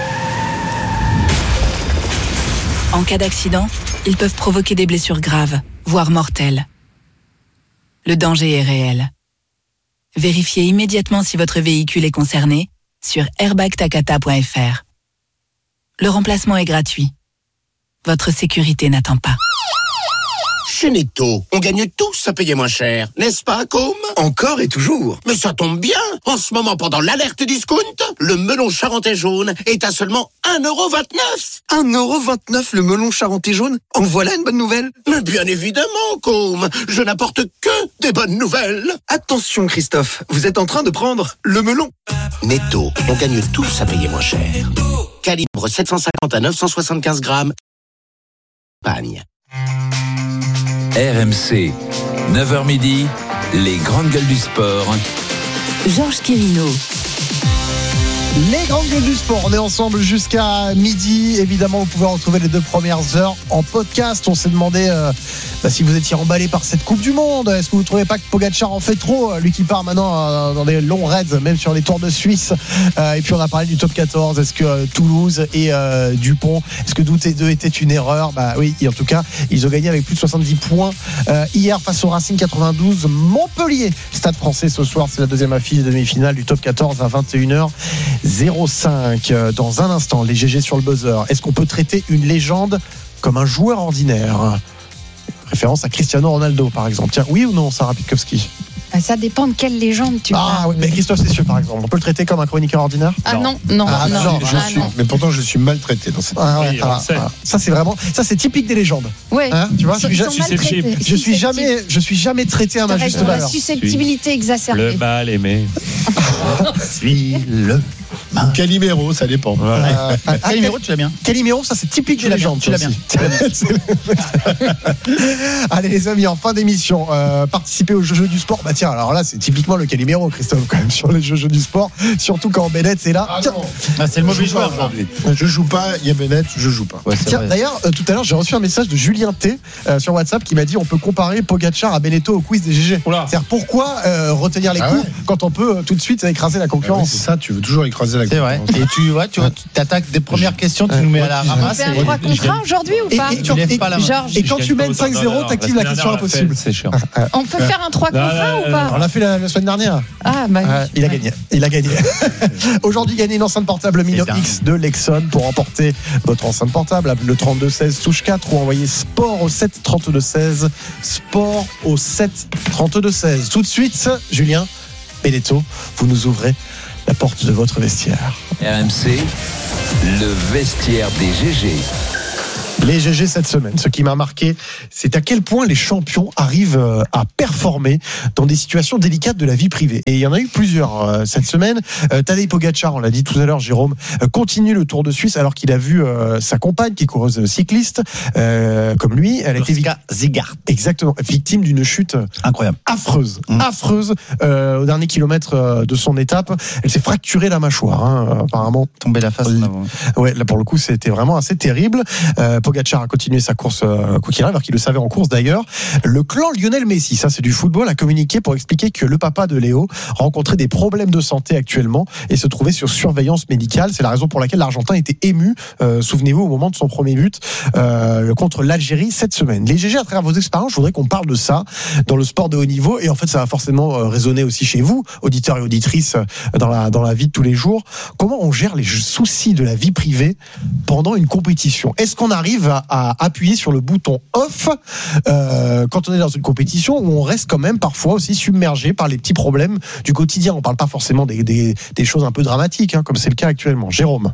En cas d'accident, ils peuvent provoquer des blessures graves, voire mortelles. Le danger est réel. Vérifiez immédiatement si votre véhicule est concerné sur airbag takata point f r. Le remplacement est gratuit. Votre sécurité n'attend pas. Chez Netto, on gagne tous à payer moins cher, n'est-ce pas, Com? Encore et toujours. Mais ça tombe bien. En ce moment, pendant l'alerte discount, le melon charentais jaune est à seulement un euro vingt-neuf. un euro vingt-neuf le melon charentais jaune? En voilà une bonne nouvelle? Mais bien évidemment, Com. Je n'apporte que des bonnes nouvelles. Attention, Christophe, vous êtes en train de prendre le melon. Netto, on gagne tous à payer moins cher. Calibre sept cent cinquante à neuf cent soixante-quinze grammes. Pagne. R M C, neuf heures midi, les grandes gueules du sport. Georges Quirino. Les grandes gueules du sport, on est ensemble jusqu'à midi. Évidemment, vous pouvez retrouver les deux premières heures en podcast. On s'est demandé euh, bah, si vous étiez emballé par cette Coupe du Monde. Est-ce que vous ne trouvez pas que Pogacar en fait trop? Lui qui part maintenant euh, dans des longs raids, même sur les Tours de Suisse. Euh, et puis on a parlé du top quatorze. Est-ce que euh, Toulouse et euh, Dupont, est-ce que douter d'eux était une erreur? Bah oui, en tout cas, ils ont gagné avec plus de soixante-dix points euh, hier face au Racing quatre-vingt-douze. Montpellier, Stade Français ce soir, c'est la deuxième affiche demi-finale du top quatorze à vingt et une heures zéro cinq. Dans un instant, les G G sur le buzzer. Est-ce qu'on peut traiter une légende comme un joueur ordinaire? Référence à Cristiano Ronaldo, par exemple. Tiens, oui ou non, Sarah Pitkowski? Ça dépend de quelle légende tu Ah oui, mais Christophe Cessieux, par exemple, on peut le traiter comme un chroniqueur ordinaire? Ah non, non, ah, non. Genre, je ah, suis, non. mais pourtant je suis maltraité dans cette. Ah, ouais, Oui, ah, on le ah, ça c'est vraiment, ça c'est typique des légendes. Ouais. Hein, tu vois, Ils je, sont je, maltraités. je suis jamais, je suis jamais traité à ma juste La valeur. susceptibilité exacerbée. Le mal aimé. Suis-le. Calimero, ça dépend. Euh, ah, Calimero, tu l'as bien. Calimero, ça c'est typique Tu de l'as légende. bien, tu l'as bien. Allez les amis, en fin d'émission, euh, participer aux jeux du sport. Bah tiens, alors là c'est typiquement le Calimero, Christophe, quand même sur les jeux du sport. Surtout quand Bennett est là. Ah Tiens, Ah, c'est le mauvais joueur aujourd'hui. Je joue pas, il y a Bennett, je joue pas. Ouais, c'est tiens vrai. d'ailleurs, euh, tout à l'heure j'ai reçu un message de Julien T euh, sur WhatsApp qui m'a dit on peut comparer Pogacar à Benetton au quiz des G G. Oula. C'est-à-dire pourquoi euh, retenir les Ah coups ouais. quand on peut euh, tout de suite écraser la Ah oui, concurrence. c'est ça, tu veux toujours écraser la C'est vrai. concurrence. Et tu vois, tu vois, tu t'attaques des premières questions, tu Ouais. nous mets à la Ouais, tu- On ramasse. fait un et- trois contre un aujourd'hui ou Et, pas et- Tu lèves et- pas la main. Georges, et quand Je tu gagne mènes pas autant. cinq Non, zéro, non, t'actives la la semaine question dernière, on l'a fait, impossible. C'est chiant. on peut faire un trois contre Non, un non, ou non, pas On l'a fait la, la semaine dernière. Ah, bah Ah, oui. il a gagné. Il a gagné. Aujourd'hui, gagnez une enceinte portable Mino dingue. X de Lexon pour remporter votre enceinte portable. Appelez le trente-deux seize touche quatre ou envoyez sport au sept trente-deux seize. Sport au sept trente-deux seize. Tout de suite, Julien Benetton, vous nous ouvrez la porte de votre vestiaire. R M C, le vestiaire des G G. Les G G cette semaine, ce qui m'a marqué, c'est à quel point les champions arrivent euh, à performer dans des situations délicates de la vie privée. Et il y en a eu plusieurs euh, cette semaine. Euh, Tadej Pogacar, on l'a dit tout à l'heure, Jérôme, euh, continue le Tour de Suisse alors qu'il a vu euh, sa compagne, qui est coureuse cycliste, euh, comme lui, elle a été victime, Zigart. exactement, victime d'une chute Incroyable. affreuse, Mmh. affreuse euh, au dernier kilomètre euh, de son étape. Elle s'est fracturée la mâchoire, hein, apparemment. Tomber la face en avant. Ouais, là pour le coup, c'était vraiment assez terrible. Euh, Pogacar a continué sa course euh, quoi qu'il arrive, alors qu'il le savait en course d'ailleurs. Le clan Lionel Messi, ça c'est du football, a communiqué pour expliquer que le papa de Léo rencontrait des problèmes de santé actuellement et se trouvait sur surveillance médicale. C'est la raison pour laquelle l'Argentin était ému, euh, souvenez-vous, au moment de son premier but euh, contre l'Algérie cette semaine. Les G G, à travers vos expériences, je voudrais qu'on parle de ça dans le sport de haut niveau et en fait ça va forcément euh, résonner aussi chez vous, auditeurs et auditrices, euh, dans la, dans la vie de tous les jours. Comment on gère les soucis de la vie privée pendant une compétition? Est-ce qu'on arrive à, à appuyer sur le bouton off euh, quand on est dans une compétition où on reste quand même parfois aussi submergé par les petits problèmes du quotidien? On parle pas forcément des, des, des choses un peu dramatiques, hein, comme c'est le cas actuellement. Jérôme?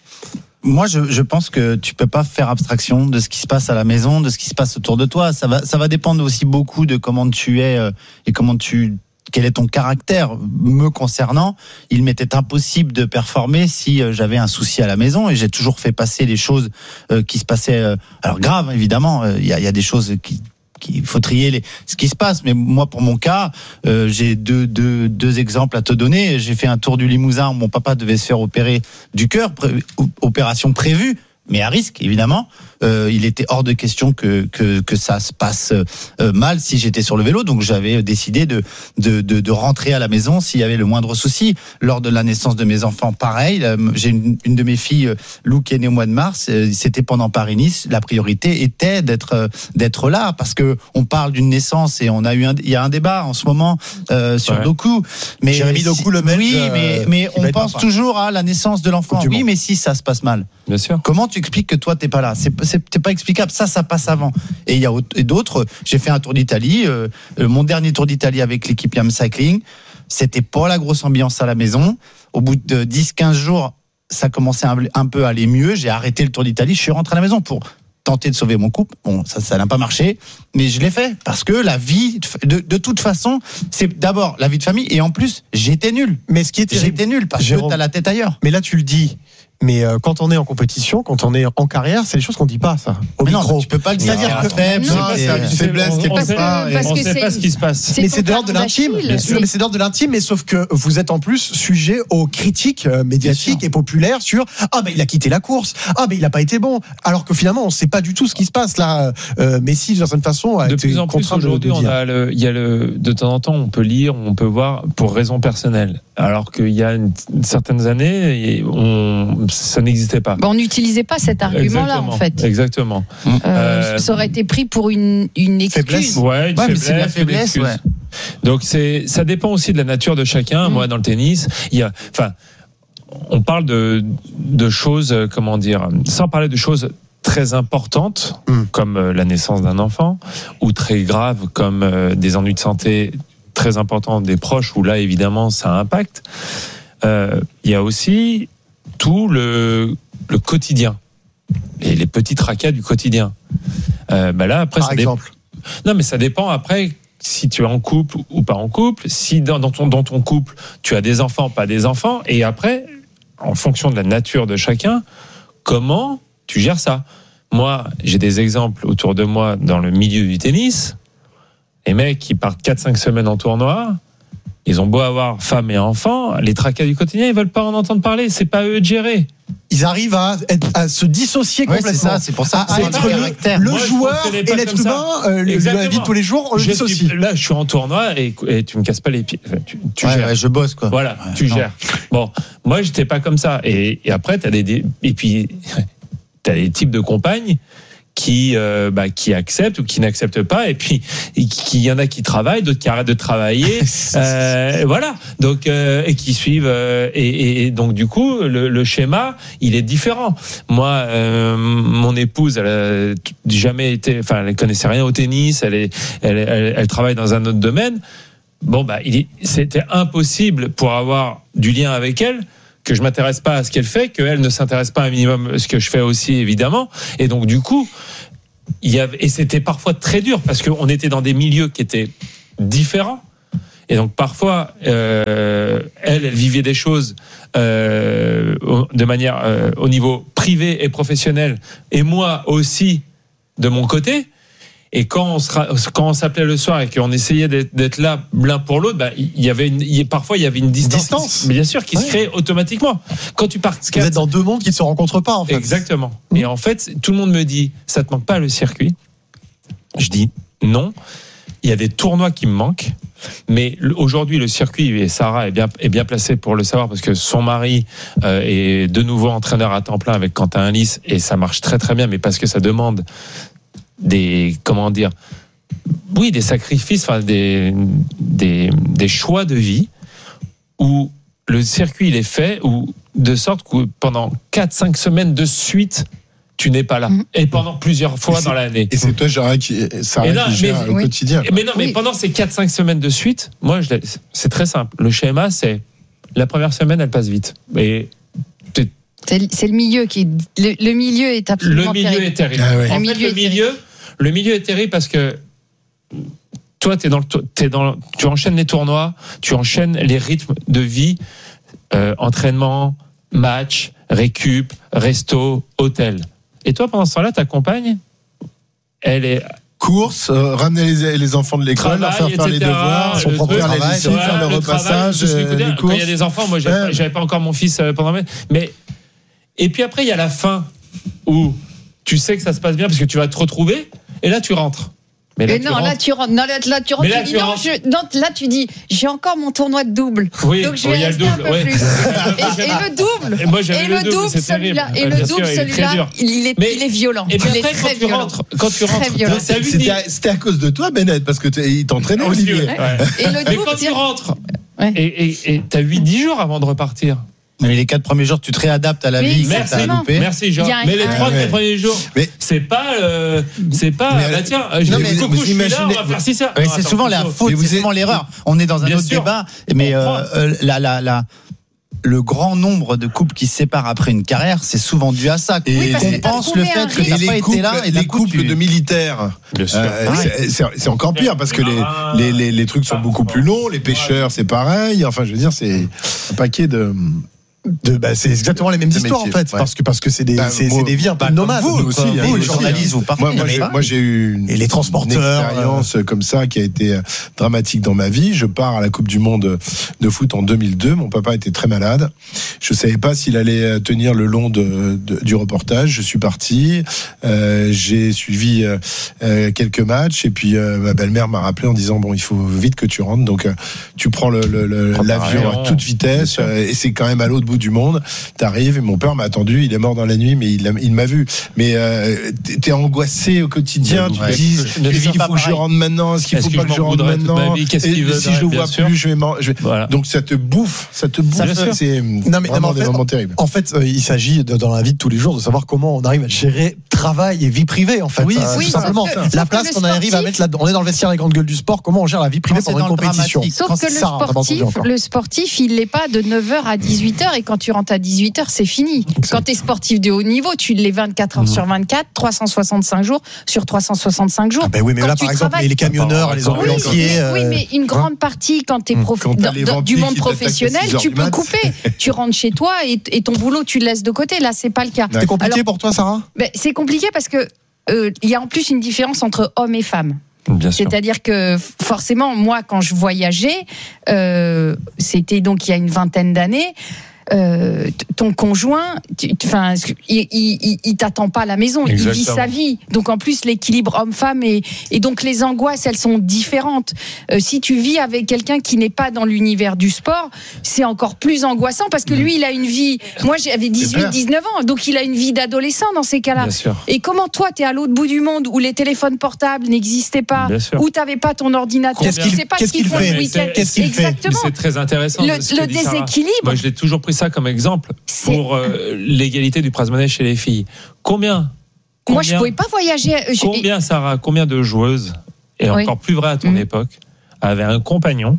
Moi, je, je pense que tu peux pas faire abstraction de ce qui se passe à la maison, de ce qui se passe autour de toi. Ça va, ça va dépendre aussi beaucoup de comment tu es euh, et comment tu, quel est ton caractère. Me concernant, il m'était impossible de performer si euh, j'avais un souci à la maison et j'ai toujours fait passer les choses euh, qui se passaient. Euh, alors graves, évidemment. Il y a, il y a des choses qui il faut trier les, ce qui se passe. Mais moi, pour mon cas, euh, j'ai deux, deux, deux exemples à te donner. J'ai fait un tour du Limousin où mon papa devait se faire opérer du cœur, pré- opération prévue, mais à risque, évidemment. Euh, il était hors de question que, que, que ça se passe euh, mal si j'étais sur le vélo. Donc j'avais décidé de, de, de, de rentrer à la maison s'il y avait le moindre souci. Lors de la naissance de mes enfants, pareil. J'ai une, une de mes filles, Lou, qui est née au mois de mars. C'était pendant Paris-Nice. La priorité était d'être d'être là parce que on parle d'une naissance et on a eu un, il y a un débat en ce moment euh, sur Ouais. Doku. Mais Jérémy Doku, le Belge, oui, mais, mais qui on va être pense papa. toujours à la naissance de l'enfant. Coupe du Oui, Monde. mais si ça se passe mal. Bien sûr. Comment tu expliques que toi t'es pas là? C'est c'est c'est pas explicable. Ça, ça passe avant. Et il y a autre- et d'autres. J'ai fait un tour d'Italie. Euh, euh, mon dernier tour d'Italie avec l'équipe Yam Cycling, c'était pas la grosse ambiance à la maison. Au bout de dix quinze jours, ça commençait un, un peu à aller mieux. J'ai arrêté le tour d'Italie. Je suis rentré à la maison pour tenter de sauver mon couple. Bon, ça, ça n'a pas marché, mais je l'ai fait parce que la vie, de, de toute façon, c'est d'abord la vie de famille et en plus, j'étais nul. Mais ce qui est terrible, J'étais nul parce Jérôme, que t'as la tête ailleurs. mais là tu le dis. Mais euh, quand on est en compétition, quand on est en carrière, c'est des choses qu'on dit pas, ça. Au Mais non, micro. tu peux pas le dire. C'est-à-dire C'est que- faible, Non, c'est- c'est une faiblesse quelque Parce que- part. et- parce On que ne sait c'est- pas ce qui se passe. c'est Mais ton c'est de l'ordre de talon l'intime, d'Achille. bien sûr, Mais- mais c'est de l'ordre de l'intime, mais sauf que vous êtes en plus sujet aux critiques euh, médiatiques et populaires sur ah ben il a quitté la course, ah ben il a pas été bon, alors que finalement on sait pas du tout ce qui se passe là. Euh, Messi d'une certaine façon a De été plus en plus contraint de, de aujourd'hui, on dire. a le, il y a le, de temps en temps, on peut lire, on peut voir pour raisons personnelles. Alors qu'il y a une, une certaines années, et on, ça n'existait pas. Bon, on n'utilisait pas cet argument-là, en Exactement. fait. Exactement. Euh, Euh, ça aurait été pris pour une, une excuse. Faiblesse. Ouais, une Ouais, mais faiblesse, c'est de la une faiblesse, excuse. ouais. Donc c'est, ça dépend aussi de la nature de chacun. Mm. Moi, dans le tennis, il y a, enfin, on parle de, de choses, euh, comment dire, sans parler de choses très importantes Mm. comme euh, la naissance d'un enfant ou très graves comme euh, des ennuis de santé très importants des proches où là évidemment ça impacte. Euh, Il y a aussi tout le, le quotidien et les petits tracas du quotidien. Euh, bah là après Par ça dé- exemple. non, mais ça dépend après si tu es en couple ou pas en couple, si dans, dans, ton, dans ton couple tu as des enfants, pas des enfants, et après, en fonction de la nature de chacun, comment tu gères ça. Moi, j'ai des exemples autour de moi dans le milieu du tennis. Les mecs qui partent quatre cinq semaines en tournoi, ils ont beau avoir femme et enfants, les tracas du quotidien, ils veulent pas en entendre parler. C'est pas eux de gérer. Ils arrivent à, être, à se dissocier ouais, complètement. C'est ça, c'est pour ça. À, à être le, le Moi, joueur et l'être humain, euh, la vie de tous les jours, on le dissocie. Là, je suis en tournoi et, et tu me casses pas les pieds. Enfin, tu tu ouais, gères. Ouais, je bosse quoi. Voilà, ouais, tu non. gères. Bon, moi, j'étais pas comme ça. Et, et après, t'as des, des et puis t'as des types de compagnes qui euh, bah, qui acceptent ou qui n'acceptent pas, et puis il y en a qui travaillent, d'autres qui arrêtent de travailler, euh, voilà, donc euh, et qui suivent euh, et, et donc du coup le, le schéma il est différent. Moi, euh, mon épouse, elle a jamais été, enfin elle connaissait rien au tennis, elle est, elle, elle, elle travaille dans un autre domaine. Bon bah il, c'était impossible pour avoir du lien avec elle que je m'intéresse pas à ce qu'elle fait, qu'elle ne s'intéresse pas un minimum à ce que je fais aussi, évidemment. Et donc, du coup, il y avait, et c'était parfois très dur parce qu'on était dans des milieux qui étaient différents. Et donc, parfois, euh, elle, elle vivait des choses euh, de manière euh, au niveau privé et professionnel, et moi aussi de mon côté. Et quand on, sera, quand on s'appelait le soir et qu'on essayait d'être, d'être là l'un pour l'autre, bah, il y avait une, il, parfois il y avait une distance, distance. bien sûr, qui ouais. se crée automatiquement. Quand tu pars, vous êtes dans deux mondes qui ne se rencontrent pas, en fait. Exactement. Mmh. Et en fait, tout le monde me dit, ça te manque pas le circuit? Je dis non. Il y a des tournois qui me manquent, mais aujourd'hui le circuit, et Sarah est bien est bien placée pour le savoir parce que son mari euh, est de nouveau entraîneur à temps plein avec Quentin Alice et ça marche très très bien, mais parce que ça demande des comment dire oui des sacrifices, enfin des des des choix de vie où le circuit il est fait où de sorte que pendant quatre cinq semaines de suite tu n'es pas là mmh. et pendant plusieurs fois dans l'année. Et c'est toi Gérard qui ça non, qui gère mais, le oui. quotidien. Mais non, mais oui. pendant ces quatre cinq semaines de suite, moi je c'est très simple. Le schéma c'est la première semaine elle passe vite. Et c'est, c'est le milieu qui le, le milieu est absolument terrible. Le milieu terrible. est terrible. Ah ouais. En le fait, milieu le milieu Le milieu est terrible parce que toi, t'es dans le, t'es dans, tu enchaînes les tournois, tu enchaînes les rythmes de vie, euh, entraînement, match, récup, resto, hôtel. Et toi, pendant ce temps-là, ta compagne, elle est course, euh, ramener les, les enfants de l'école, travail, leur faire faire et cetera, les devoirs, son propre faire les lessives, voilà, faire le, le repassage, travail, euh, les quand il y a des enfants, moi, j'avais, ouais. j'avais pas encore mon fils pendant mes, mais et puis après, il y a la fin où tu sais que ça se passe bien parce que tu vas te retrouver. Et là, tu rentres. Mais là, mais tu non, rentres. là, tu rentres. Non, là, là, tu rentres. Là, tu tu dis, non, je, non, là, tu dis, j'ai encore mon tournoi de double. Oui, donc je vais oui, rester il y a un le double. peu Ouais. plus. et, et le double. Et moi, j'avais et le le double, double c'est celui-là. terrible. Et Bien le sûr, double, il est celui-là, il est, mais, il est violent. Et puis il après, est très quand tu violent. rentres, quand tu rentres, violent. C'était, à, c'était à cause de toi, Bennett, parce que il t'entraînait Olivier. Ouais. Et le double, mais quand tu rentres, et t'as huit dix jours avant de repartir. Mais les quatre premiers jours, tu te réadaptes à la vie. Merci, merci Jean. Mais les trois quatre premiers jours, mais c'est pas, euh, c'est pas. Mais, bah tiens, je non, mais mais coucou, je suis là, on va faire ci ça. Mais c'est souvent la faute, c'est souvent l'erreur. On est dans un autre débat, mais euh, la la la. Le grand nombre de couples qui se séparent après une carrière, c'est souvent dû à ça. Et oui, on pense le fait que tu n'as pas été là. Et les couples tu... de militaires, euh, c'est, c'est, c'est encore pire parce que les, les, les, les trucs sont beaucoup plus longs. Les pêcheurs, c'est pareil. Enfin, je veux dire, c'est un paquet de... De, bah, c'est exactement les mêmes de histoires métiers, en fait, ouais. parce que parce que c'est des bah, c'est, moi, c'est des vies un peu bah, nomades. Vous aussi, vous, vous les journalistes, vous partez. Moi, moi, j'ai, moi, j'ai eu une, et les transporteurs, une expérience euh... comme ça qui a été dramatique dans ma vie. Je pars à la Coupe du Monde de foot en deux mille deux. Mon papa était très malade. Je savais pas s'il allait tenir le long de, de du reportage. Je suis parti. Euh, j'ai suivi euh, quelques matchs et puis euh, ma belle-mère m'a rappelé en disant bon, il faut vite que tu rentres. Donc euh, tu prends le, le, le l'avion à toute vitesse euh, et c'est quand même à l'autre bout du monde. T'arrives et mon père m'a attendu, il est mort dans la nuit, mais il, il m'a vu. Mais euh, t'es angoissé au quotidien, tu te ouais. dis, est-ce qu'il faut que je rentre maintenant, est-ce qu'il faut pas que je rentre maintenant, et si je le vois plus, je vais, je vais... Voilà. Donc ça te bouffe, ça te bouffe, ça, c'est non, mais, vraiment non, mais des fait, moments terribles. En fait, euh, il s'agit de, dans la vie de tous les jours de savoir comment on arrive à gérer travail et vie privée, en fait. Oui, euh, oui tout simplement. Que, la place qu'on sportif... arrive à mettre là, on est dans le vestiaire des grandes gueules du sport, comment on gère la vie privée pendant une compétition. Sauf que le sportif, le sportif, il n'est pas de neuf heures à dix-huit heures et quand tu rentres à dix-huit heures, c'est fini. Exactement. Quand tu es sportif de haut niveau, tu l'es vingt-quatre heures mmh. sur vingt-quatre, trois cent soixante-cinq jours sur trois cent soixante-cinq jours. Ah ben oui, mais quand là, par exemple, travailles... les camionneurs, les ambulanciers. Oui, mais, euh... oui, mais une grande partie, quand tu es prof... dans, du monde professionnel, tu peux couper. Tu rentres chez toi et, et ton boulot, tu le laisses de côté. Là, c'est pas le cas. C'est compliqué Alors, pour toi, Sarah ? ben, C'est compliqué parce que il euh, y a en plus une différence entre hommes et femmes. Bien sûr. C'est-à-dire que forcément, moi, quand je voyageais, euh, c'était donc il y a une vingtaine d'années. Euh, ton conjoint, enfin, il, il, il t'attend pas à la maison, Exactement. Il vit sa vie. Donc en plus l'équilibre homme-femme et, et donc les angoisses, elles sont différentes. Euh, si tu vis avec quelqu'un qui n'est pas dans l'univers du sport, c'est encore plus angoissant parce que lui, il a une vie. Moi, j'avais dix-huit, dix-neuf ans, donc il a une vie d'adolescent dans ces cas-là. Et comment toi, t'es à l'autre bout du monde où les téléphones portables n'existaient pas, où t'avais pas ton ordinateur, tu sais pas ce qu'il font le week-end. Qu'est-ce qu'il fait ? Exactement. C'est très intéressant. Le, le déséquilibre. Moi, je l'ai toujours pris ça comme exemple c'est... pour euh, l'égalité du prize money chez les filles. Combien, combien Moi, je pouvais pas voyager. Combien, Sarah, combien de joueuses, et oui. encore plus vrai à ton mmh. époque, avaient un compagnon,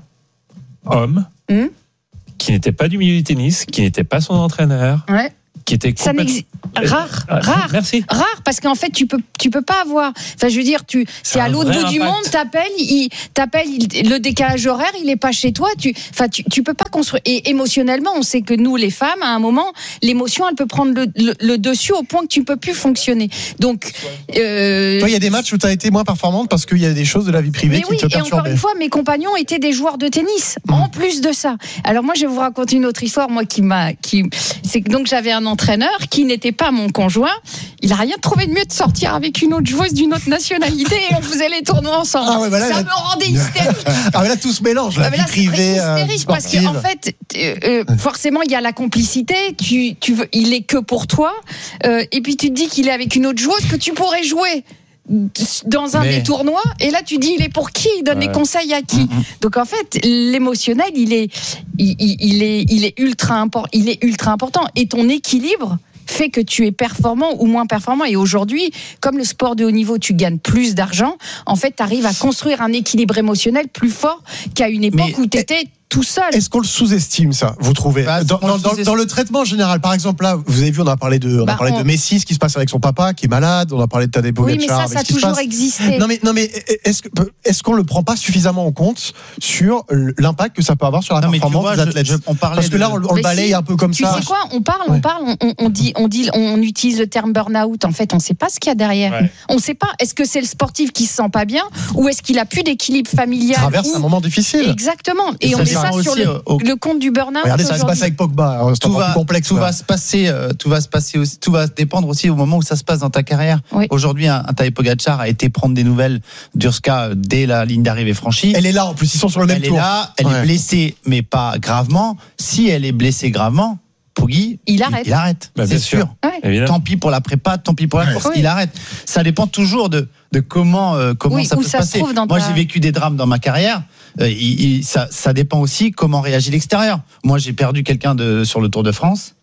homme, mmh. qui n'était pas du milieu du tennis, qui n'était pas son entraîneur, ouais. qui était complètement... Rare, rare, Merci. Rare, parce qu'en fait, tu peux, tu peux pas avoir. Enfin, je veux dire, tu, c'est à l'autre bout impact. Du monde, t'appelles, il, t'appelles, il, le décalage horaire, il est pas chez toi. Tu, enfin, tu, tu peux pas construire. Et émotionnellement, on sait que nous, les femmes, à un moment, l'émotion, elle peut prendre le, le, le dessus au point que tu peux plus fonctionner. Donc, euh... toi, il y a des matchs où tu as été moins performante parce qu'il y a des choses de la vie privée mais qui oui, te perturbaient. Et encore une fois, mes compagnons étaient des joueurs de tennis. Mmh. En plus de ça. Alors moi, je vais vous raconter une autre histoire. Moi, qui m'a, qui, c'est que donc j'avais un entraîneur qui n'était pas mon conjoint. Il a rien trouvé de mieux de sortir avec une autre joueuse d'une autre nationalité et on faisait les tournois ensemble. Ah ouais, bah là, ça là... me rendait hystérique. Ah mais là tout se mélange, la ah vie là, privée, hystérique euh, parce qu'en fait, euh, forcément il y a la complicité. Tu, tu veux, il est que pour toi. Euh, et puis tu te dis qu'il est avec une autre joueuse que tu pourrais jouer dans un mais... des tournois et là tu dis il est pour qui, il donne ouais. les conseils à qui. Mm-hmm. Donc en fait l'émotionnel il est il, il, il est il est ultra important, il est ultra important et ton équilibre fait que tu es performant ou moins performant. Et aujourd'hui, comme le sport de haut niveau, tu gagnes plus d'argent, en fait, tu arrives à construire un équilibre émotionnel plus fort qu'à une époque mais... où tu étais tout seul. Est-ce qu'on le sous-estime, ça, vous trouvez bah, dans, dans, dans, dans le traitement général, par exemple, là, vous avez vu, on a parlé de, on bah, a parlé on... de Messi, ce qui se passe avec son papa, qui est malade, on a parlé de Tadej Pogacar. Oui, mais ça, ça a toujours existé. Non, mais, non, mais est-ce, que, est-ce qu'on le prend pas suffisamment en compte sur l'impact que ça peut avoir sur la non, performance vois, des athlètes je, je, on Parce que de... là, on, on le balaye si, un peu comme tu ça. Tu sais quoi, on parle, ouais. on parle, on, on dit, on dit, on utilise le terme burn-out. En fait, on ne sait pas ce qu'il y a derrière. Ouais. On ne sait pas. Est-ce que c'est le sportif qui se sent pas bien ou est-ce qu'il a plus d'équilibre familial? Il traverse ou... un moment difficile. Exactement. Et, et on met ça sur le le compte du burn-out. Regardez, ça va se passer avec Pogba. Tout va, complexe, tout va se passer, euh, tout va se passer aussi, tout va dépendre aussi au moment où ça se passe dans ta carrière. Oui. Aujourd'hui, un, un Tadej Pogacar a été prendre des nouvelles d'Urska dès la ligne d'arrivée franchie. Elle est là, en plus, ils sont sur le même elle tour. Elle est là, elle ouais. est blessée, mais pas gravement. Si elle est blessée gravement, Poggi, il arrête. Il, il arrête, bah, c'est sûr. sûr. Ouais. Tant pis pour la prépa, tant pis pour la course, oui. il arrête. Ça dépend toujours de, de comment, euh, comment oui, ça peut ça se passer. Se Moi, ta... j'ai vécu des drames dans ma carrière. Euh, il, il, ça, ça dépend aussi comment réagit l'extérieur. Moi, j'ai perdu quelqu'un de, sur le Tour de France.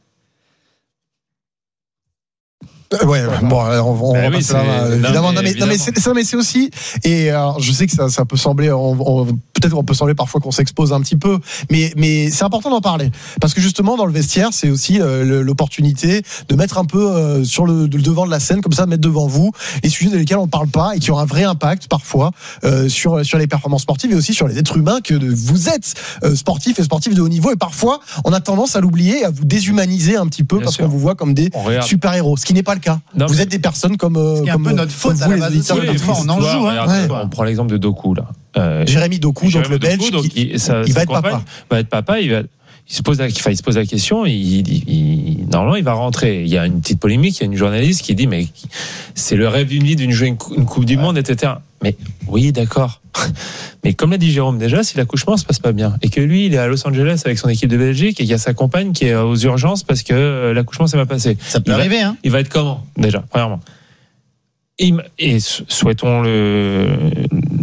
Euh, ouais, bon, on, on bah va oui, passer là, évidemment. Non, mais, non, mais c'est ça, mais c'est aussi. Et alors, je sais que ça, ça peut sembler, on, on, peut-être on peut sembler parfois qu'on s'expose un petit peu, mais, mais c'est important d'en parler parce que justement dans le vestiaire, c'est aussi euh, l'opportunité de mettre un peu euh, sur le, le devant de la scène, comme ça, de mettre devant vous les sujets desquels on parle pas et qui ont un vrai impact parfois euh, sur sur les performances sportives et aussi sur les êtres humains que de, vous êtes euh, sportifs et sportifs de haut niveau. Et parfois, on a tendance à l'oublier, à vous déshumaniser un petit peu Bien parce sûr. qu'on vous voit comme des super héros, ce qui n'est pas le cas. Non, vous êtes des personnes comme euh, c'est un comme, peu notre faute à la base. On en joue. Hein. On prend l'exemple de Doku là. Euh, Jérémy Doku, donc le Belge, donc, qui, il, ça, il va être papa. Va être papa. Il va. Il se pose la, enfin, il se pose la question. Il, il, il, normalement, il va rentrer. Il y a une petite polémique. Il y a une journaliste qui dit mais c'est le rêve d'une vie d'une jouer une, une Coupe du Monde, et cetera. Mais oui, d'accord. Mais comme l'a dit Jérôme déjà, si l'accouchement se passe pas bien et que lui, il est à Los Angeles avec son équipe de Belgique et qu'il y a sa compagne qui est aux urgences parce que l'accouchement s'est pas passé. Ça peut il arriver, va, hein. Il va être comment déjà, premièrement. Et, et souhaitons le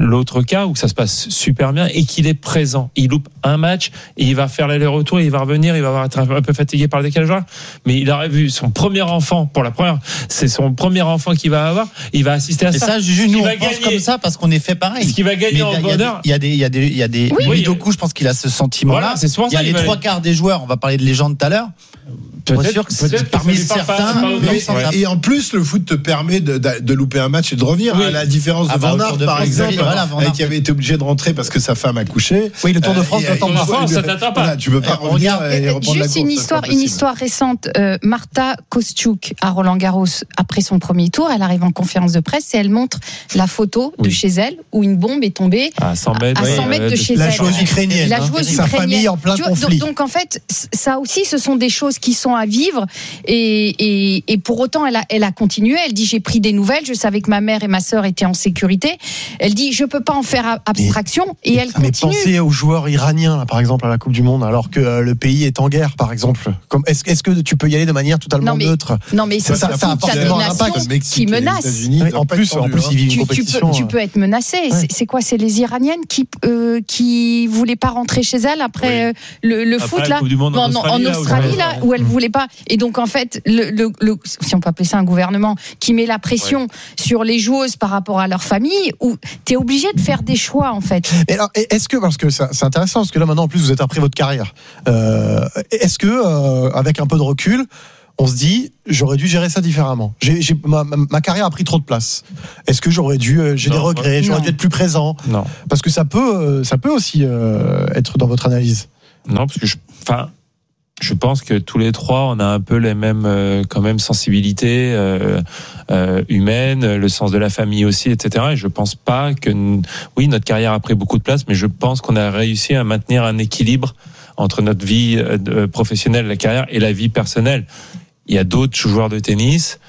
l'autre cas où ça se passe super bien et qu'il est présent. Il loupe un match, et il va faire l'aller-retour, il va revenir, il va être un peu fatigué par le décalage horaire, mais il aurait vu son premier enfant pour la première, c'est son premier enfant qu'il va avoir, il va assister à et ça. Et ça, Juju, nous on va pense gagner. Comme ça parce qu'on est fait pareil. Ce qui va gagner en bonheur. Il y a des, il y a des, il y a des. Oui, Louis oui. Doku, je pense qu'il a ce sentiment-là. Voilà, c'est souvent il y a ça, les il va trois aller. quarts des joueurs. On va parler de légende tout à l'heure. Peut-être, sûr que peut-être que parmi ça lui parle pas- certains. pas autant. mais Ouais. Et en plus, le foot te permet de, de, de louper un match et de revenir. Oui. À la différence de Ah bah, Van au Aert, Tour de par France, exemple, voilà, Van Aert. qui avait été obligé de rentrer parce que sa femme a couché. Oui, le Tour de France, Euh, t'attends et- pas. et- France, ça t'attend pas. Voilà, tu peux pas Eh, revenir regarde, et reprendre la Juste course. une c'est histoire, pas une possible. histoire récente. Euh, Marta Kostyuk à Roland-Garros, après son premier tour, elle arrive en conférence de presse et elle montre la photo de Oui. chez elle où une bombe est tombée À cent mètres, à cent ouais, mètres de de- chez La elle. joueuse ukrainienne. La hein. joueuse Sa ukrainienne. famille en plein Tu vois, conflit. donc, donc, en fait, c- ça aussi, ce sont des choses qui sont à vivre. Et, et, et pour autant, elle a, elle a continué. Elle dit j'ai pris des nouvelles. Je savais que ma mère et ma sœur étaient en sécurité. Elle dit je peux pas en faire a- abstraction. Et elle Mais continue. pensez aux joueurs iraniens, là, par exemple, à la Coupe du Monde, alors que euh, le pays est en guerre, par exemple. Comme, est-ce, est-ce que tu peux y aller de manière totalement Non, mais- neutre? Non, mais c'est Ça, ça, ça a t'as des forcément un impact. nations Le Mexique qui et les menacent. États-Unis, Oui, ils ont en pas plus, tendu, en plus, hein. ils vivent une Tu, tu compétition. peux, tu euh, peux être menacé. C'est, c'est quoi? C'est les Iraniennes qui euh, qui voulaient pas rentrer chez elles après Oui. euh, le, le Après foot la là, Coupe du Monde en en, en Australie, là, où Australie j'avais- là, où elles voulaient pas. Et donc en fait, le, le, le- si on peut appeler ça un gouvernement qui met la pression sur les joueuses par rapport à leur famille, où t'es obligé de faire des choix en fait. Mais alors, est-ce que, parce que ça- c'est intéressant, parce que là maintenant en plus vous êtes après votre carrière, euh, est-ce que euh, avec un peu de recul, on se dit j'aurais dû gérer ça différemment. J'ai, j'ai, ma, ma- ma carrière a pris trop de place. Est-ce que j'aurais dû, euh, j'ai Non, des regrets, j'aurais non. dû être plus présent? Non. Parce que ça peut, euh, ça peut aussi euh, être dans votre analyse. Non, parce que je, enfin, je pense que tous les trois, on a un peu les mêmes, euh, quand même, sensibilités euh, euh, humaines, le sens de la famille aussi, et cetera. Et je pense pas que, oui, notre carrière a pris beaucoup de place, mais je pense qu'on a réussi à maintenir un équilibre entre notre vie euh, professionnelle, la carrière, et la vie personnelle. Il y a d'autres joueurs de tennis.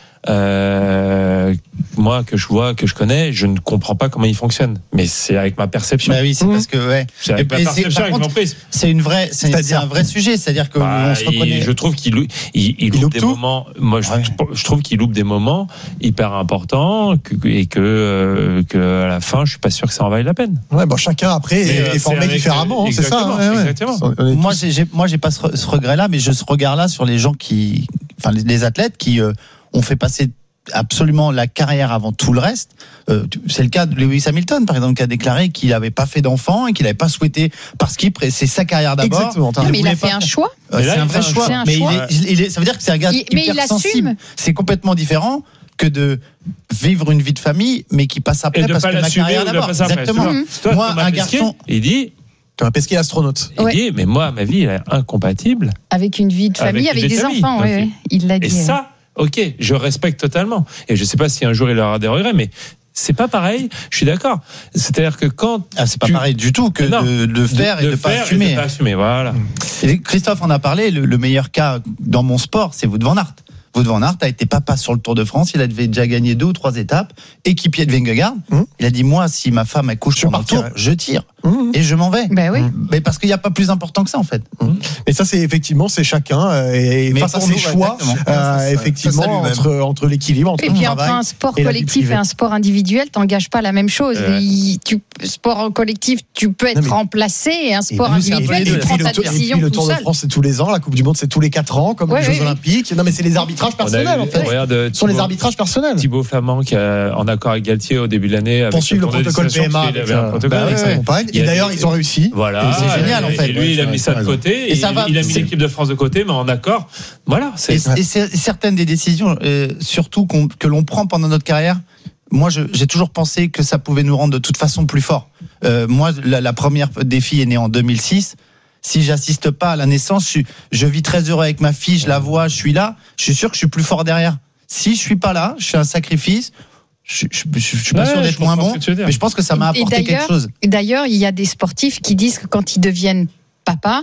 Euh, moi que je vois, que je connais, je ne comprends pas comment ils fonctionnent. Mais c'est avec ma perception. Bah oui, c'est parce que ouais. C'est avec Et- ma et c'est- perception, par avec contre, mon prisme. C'est une vraie, c'est, c'est un vrai sujet. C'est-à-dire que Bah, on se reconnaît. il- je trouve qu'il lou- il, il loupe loupe des tout. moments. Moi, je, Ouais. je trouve qu'il loupe des moments hyper importants que, et que, euh, que à la fin, je suis pas sûr que ça en vaille la peine. Ouais, bon, chacun après C'est- est, est c'est formé avec- différemment, hein, c'est ça. exactement, hein, ouais, ouais. exactement. On est Moi, tous- j'ai, j'ai- moi, j'ai pas ce, re- ce regret-là, mais je ce regard-là sur les gens qui, enfin, les, les athlètes qui euh, ont fait passer absolument la carrière avant tout le reste. Euh, tu- c'est le cas de Lewis Hamilton, par exemple, qui a déclaré qu'il n'avait pas fait d'enfant et qu'il n'avait pas souhaité, parce qu'il pré- c'est sa carrière d'abord. Exactement, t'as Il Non, mais il a voulait fait pas un faire- choix. Euh, Mais là, c'est un il vrai fait un choix, choix. mais C'est un il choix. est, il est- ça veut dire que c'est un gars Il- mais hyper il assume. sensible. C'est complètement différent que de vivre une vie de famille, mais qui passe après Et de parce pas que ma l'assumer carrière ou de d'abord. pas s'apprêter. Exactement. Mhm. Toi, Moi, Thomas un Pesquet, garçon. il dit, Thomas Pesquet, astronaute. il Ouais. dit, mais moi, ma vie, elle est incompatible. Avec une vie de famille, Avec avec, une vie des de famille, enfants. ok. Ouais, ouais. Il l'a Et dit. ça, ok, je respecte totalement. Et je sais pas si un jour il aura des regrets, mais c'est pas pareil. Je suis d'accord. C'est-à-dire que quand Ah, c'est pas tu- pareil du tout que Non. de, de faire et de, pas faire assumer. et de pas assumer, voilà. Et Christophe en a parlé, le, le meilleur cas dans mon sport, c'est Wout van Aert. Wout van Aert a été papa sur le Tour de France, il avait déjà gagné deux ou trois étapes, équipier de Vingegaard. Mmh. Il a dit, moi, si ma femme accouche Je pendant le pars tour, je tire. Mmh. Et je m'en vais. Ben oui. Mais parce qu'il n'y a pas plus important que ça, en fait. Mais ça, c'est effectivement, c'est chacun euh, et Mais face à pour ses nous, choix, exactement. euh, Ça, ça, effectivement, ça, ça lui-même. entre, entre l'équilibre, entre Et le puis entre travail. un sport et la vie collectif et privée. un sport individuel, t'engages pas la même chose. Ouais. Il- tu, sport collectif, tu peux être Non, mais- remplacé, et un sport Et nous, c'est un peu individuel, les tu deux. prends puis ta le, tour- et décision puis le tout Tour de seul. France, c'est tous les ans. La Coupe du Monde, c'est tous les quatre ans, comme Ouais, les ouais, Jeux ouais. Olympiques. Non, mais c'est les arbitrages personnels, On a en eu- fait. regarde, Ce sont les Thibaut- arbitrages personnels. Thibaut Flamand qui a, en accord avec Galtier au début de l'année, avec Poursuivre le tour de protocole P destination, M A. parce qu'il avec, avait un euh, protocole bah avec ouais, ça. ouais, compagne. Il y Et a d'ailleurs, des- ils ont réussi. Voilà. Et c'est génial, en Et- fait. Et lui, il a Ouais, mis tu ça as de raison. côté. Et Et ça il, va, il a mis c'est- l'équipe de France de côté, mais en accord. Voilà. C'est, Et, et c'est certaines des décisions, euh, surtout qu'on- que l'on prend pendant notre carrière, moi, je- j'ai toujours pensé que ça pouvait nous rendre de toute façon plus forts. Euh, moi, la, la première des filles est née en deux mille six. Si j'assiste pas à la naissance, je, suis- je vis très heureux avec ma fille, je la vois, je suis là. Je suis sûr que je suis plus fort derrière. Si je suis pas là, je fais un sacrifice. Je, je, je, je suis pas Ouais, sûr je d'être moins comprends bon, ce que tu veux dire. mais je pense que ça m'a Et apporté d'ailleurs- quelque chose. D'ailleurs, il y a des sportifs qui disent que quand ils deviennent papa,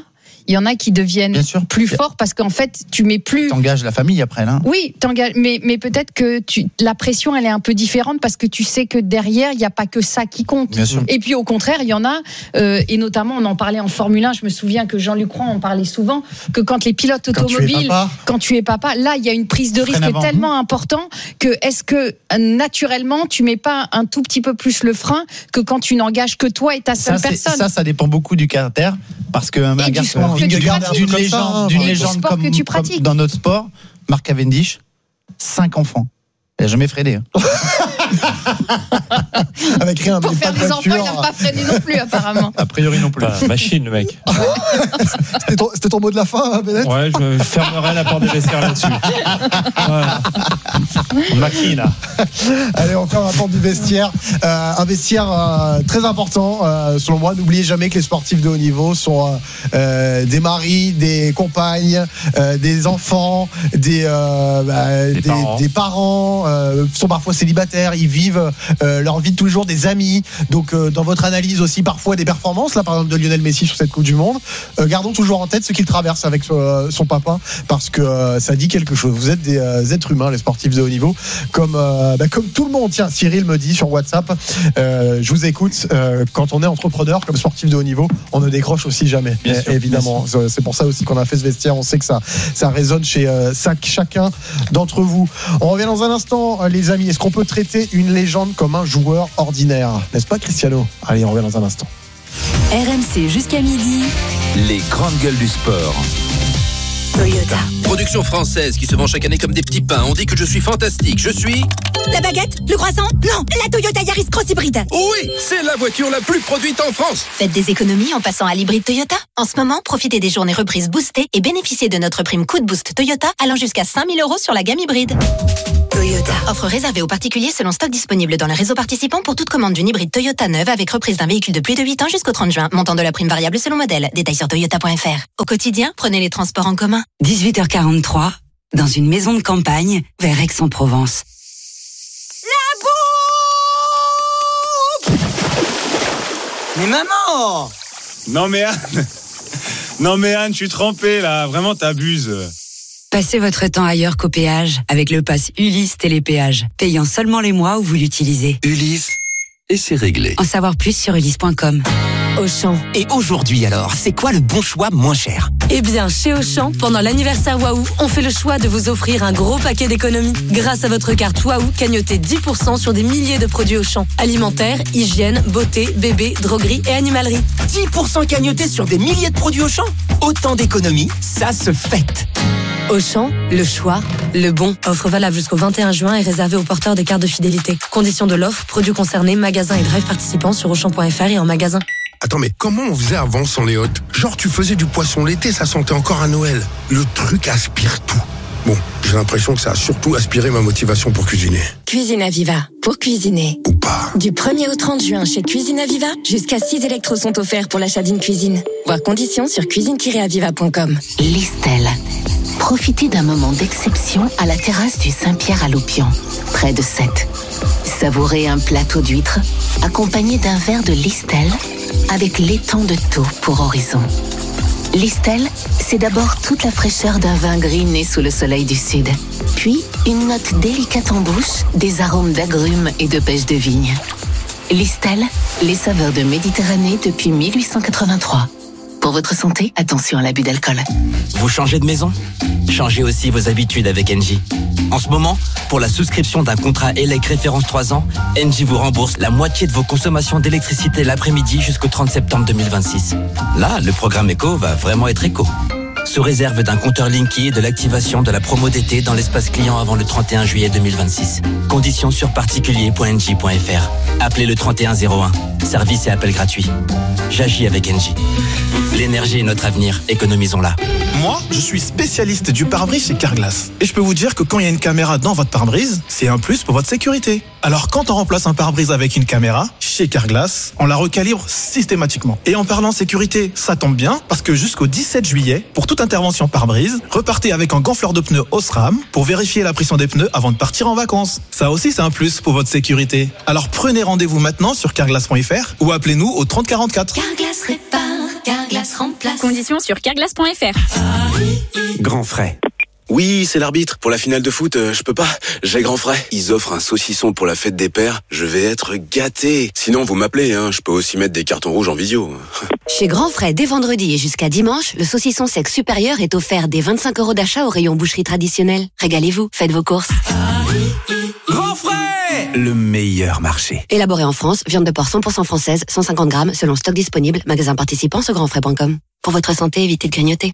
il y en a qui deviennent plus forts parce qu'en fait, tu mets plus. T'engages la famille après, là. Oui, t'engages, mais, mais peut-être que tu, la pression, elle est un peu différente parce que tu sais que derrière, il n'y a pas que ça qui compte. Bien sûr. Et puis au contraire, il y en a, euh, et notamment, on en parlait en Formule un, je me souviens que Jean-Luc Roy en parlait souvent, que quand les pilotes automobiles, quand, quand tu es papa, là, il y a une prise de risque tellement important que est-ce que naturellement, tu mets pas un tout petit peu plus le frein que quand tu n'engages que toi et ta seule ça, personne. Ça, ça dépend beaucoup du caractère, parce que un gars d'une légende, d'une légende comme, comme dans notre sport, Mark Cavendish, cinq enfants. Il n'a jamais freiné. Avec rien, pour faire des enfants, il n'a pas freiné non plus, apparemment. A priori non plus. Enfin, machine, le mec. C'était ton, c'était ton mot de la fin, hein, Bennett? Ouais, je fermerai la porte des vestiaires là-dessus. Ouais. Machine. Allez, on ferme la porte du vestiaire. Euh, un vestiaire euh, très important, euh, selon moi. N'oubliez jamais que les sportifs de haut niveau sont euh, des maris, des compagnes, euh, des enfants, des, euh, bah, des, des parents. Des parents euh, sont parfois célibataires, ils vivent euh, leur vie de tous les jours, des amis. Donc euh, dans votre analyse aussi parfois des performances, là par exemple de Lionel Messi sur cette Coupe du Monde, euh, gardons toujours en tête ce qu'il traverse avec euh, son papa, parce que euh, ça dit quelque chose. Vous êtes des euh, êtres humains, les sportifs de haut niveau, comme, euh, bah, comme tout le monde. Tiens, Cyril me dit sur WhatsApp, euh, je vous écoute, euh, quand on est entrepreneur comme sportif de haut niveau, on ne décroche aussi jamais. Bien sûr, évidemment, bien sûr. C'est pour ça aussi qu'on a fait ce vestiaire. On sait que ça, ça résonne chez euh, chacun d'entre vous. On revient dans un instant, les amis. Est-ce qu'on peut traiter une légende comme un joueur ordinaire? N'est-ce pas, Cristiano? Allez, on revient dans un instant. R M C jusqu'à midi. Les grandes gueules du sport. Toyota. Production française qui se vend chaque année comme des petits pains. On dit que je suis fantastique. Je suis... La baguette? Le croissant? Non, la Toyota Yaris Cross Hybride. Oui, c'est la voiture la plus produite en France. Faites des économies en passant à l'hybride Toyota. En ce moment, profitez des journées reprises boostées et bénéficiez de notre prime coup de boost Toyota allant jusqu'à cinq mille euros sur la gamme hybride. Toyota. Offre réservée aux particuliers selon stock disponible dans le réseau participant pour toute commande d'une hybride Toyota neuve avec reprise d'un véhicule de plus de huit ans jusqu'au trente juin. Montant de la prime variable selon modèle. Détails sur toyota point f r. Au quotidien, prenez les transports en commun. dix-huit heures quarante-trois, dans une maison de campagne vers Aix-en-Provence. La bouffe! Mais maman! Non mais Anne, non mais Anne, je suis trempé là, vraiment t'abuses. Passez votre temps ailleurs qu'au péage avec le pass Ulysse Télépéage, payant seulement les mois où vous l'utilisez. Ulysse, et c'est réglé. En savoir plus sur ulysse point com. Auchan. Et aujourd'hui alors, c'est quoi le bon choix moins cher? Eh bien, chez Auchan, pendant l'anniversaire Waouh, on fait le choix de vous offrir un gros paquet d'économies. Grâce à votre carte Waouh, cagnotez dix pour cent sur des milliers de produits Auchan. Alimentaire, hygiène, beauté, bébé, droguerie et animalerie. dix pour cent cagnotés sur des milliers de produits Auchan? Autant d'économies, ça se fête. Auchan, le choix, le bon. Offre valable jusqu'au vingt et un juin et réservée aux porteurs des cartes de fidélité. Conditions de l'offre, produits concernés, magasins et drive participants sur auchan point f r et en magasin. Attends, mais comment on faisait avant sans les hôtes? Genre, tu faisais du poisson l'été, ça sentait encore à Noël. Le truc aspire tout. Bon, j'ai l'impression que ça a surtout aspiré ma motivation pour cuisiner. Cuisine Aviva, pour cuisiner. Ou pas. Du premier au trente juin chez Cuisine Aviva, jusqu'à six électros sont offerts pour l'achat d'une cuisine. Voir conditions sur cuisine tiret aviva point com. Listel. Profitez d'un moment d'exception à la terrasse du Saint-Pierre à Loupian, près de Sète. Savourez un plateau d'huîtres accompagné d'un verre de Listel avec l'étang de Thau pour horizon. Listel, c'est d'abord toute la fraîcheur d'un vin gris né sous le soleil du sud. Puis, une note délicate en bouche, des arômes d'agrumes et de pêche de vigne. Listel, les saveurs de Méditerranée depuis mille huit cent quatre-vingt-trois. Pour votre santé, attention à l'abus d'alcool. Vous changez de maison? Changez aussi vos habitudes avec Engie. En ce moment, pour la souscription d'un contrat E L E C référence trois ans, Engie vous rembourse la moitié de vos consommations d'électricité l'après-midi jusqu'au trente septembre deux mille vingt-six. Là, le programme éco va vraiment être éco. Sous réserve d'un compteur Linky et de l'activation de la promo d'été dans l'espace client avant le trente et un juillet deux mille vingt-six. Conditions sur particulier point engie point f r. Appelez le trente et un zéro un. Service et appel gratuit. J'agis avec Engie. L'énergie est notre avenir, économisons-la. Moi, je suis spécialiste du pare-brise chez Carglass. Et je peux vous dire que quand il y a une caméra dans votre pare-brise, c'est un plus pour votre sécurité. Alors quand on remplace un pare-brise avec une caméra, chez Carglass, on la recalibre systématiquement. Et en parlant sécurité, ça tombe bien, parce que jusqu'au dix-sept juillet, pour toute intervention pare-brise, repartez avec un gonfleur de pneus Osram pour vérifier la pression des pneus avant de partir en vacances. Ça aussi, c'est un plus pour votre sécurité. Alors prenez rendez-vous maintenant sur carglass point f r ou appelez-nous au trente quarante-quatre. Carglass répare, Carglass remplace. Conditions sur carglass point f r. Grand frais. Oui, c'est l'arbitre. Pour la finale de foot, euh, je peux pas. J'ai grand frais. Ils offrent un saucisson pour la fête des pères. Je vais être gâté. Sinon, vous m'appelez, hein. Je peux aussi mettre des cartons rouges en visio. Chez Grand Frais, dès vendredi et jusqu'à dimanche, le saucisson sec supérieur est offert dès vingt-cinq euros d'achat au rayon boucherie traditionnelle. Régalez-vous, faites vos courses. Grand frais! Le meilleur marché. Élaboré en France, viande de porc cent pour cent française, cent cinquante grammes, selon stock disponible, magasin participant sur grand frais point com. Pour votre santé, évitez de grignoter.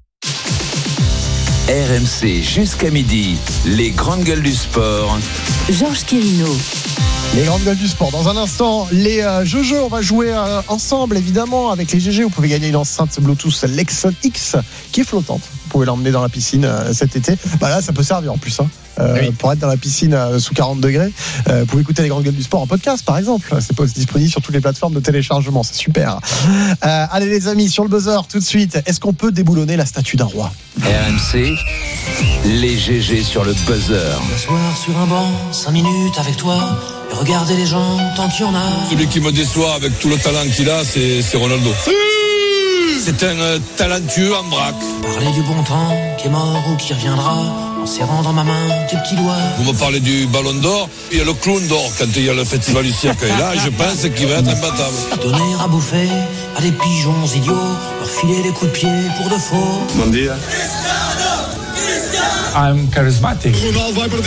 R M C jusqu'à midi, les grandes gueules du sport. Georges Quirino. Les grandes gueules du sport. Dans un instant, les euh, jeux-jeux, on va jouer euh, ensemble, évidemment, avec les G G. Vous pouvez gagner une enceinte Bluetooth Lexon X qui est flottante. Vous pouvez l'emmener dans la piscine euh, cet été. Bah là, ça peut servir en plus. Hein. Euh, oui. Pour être dans la piscine euh, sous quarante degrés. Euh, vous pouvez écouter les grandes gueules du sport en podcast, par exemple. C'est pas disponible sur toutes les plateformes de téléchargement. C'est super. Euh, allez, les amis, sur le buzzer, tout de suite. Est-ce qu'on peut déboulonner la statue d'un roi? R M C, les G G sur le buzzer. M'asseoir sur un banc, cinq minutes avec toi, et regarder les gens tant qu'il y en a. Celui qui me déçoit avec tout le talent qu'il a, c'est, c'est Ronaldo. C'est un euh, talentueux en vrac. Parler du bon temps qui est mort ou qui reviendra, en serrant dans ma main tes petits doigts. Vous me parlez du ballon d'or, il y a le clown d'or quand il y a le festival du cirque. Et là, je pense qu'il va être imbattable. Donner à bouffer à des pigeons idiots, leur filer des coups de pied pour de faux. Bon dia. I'm charismatic.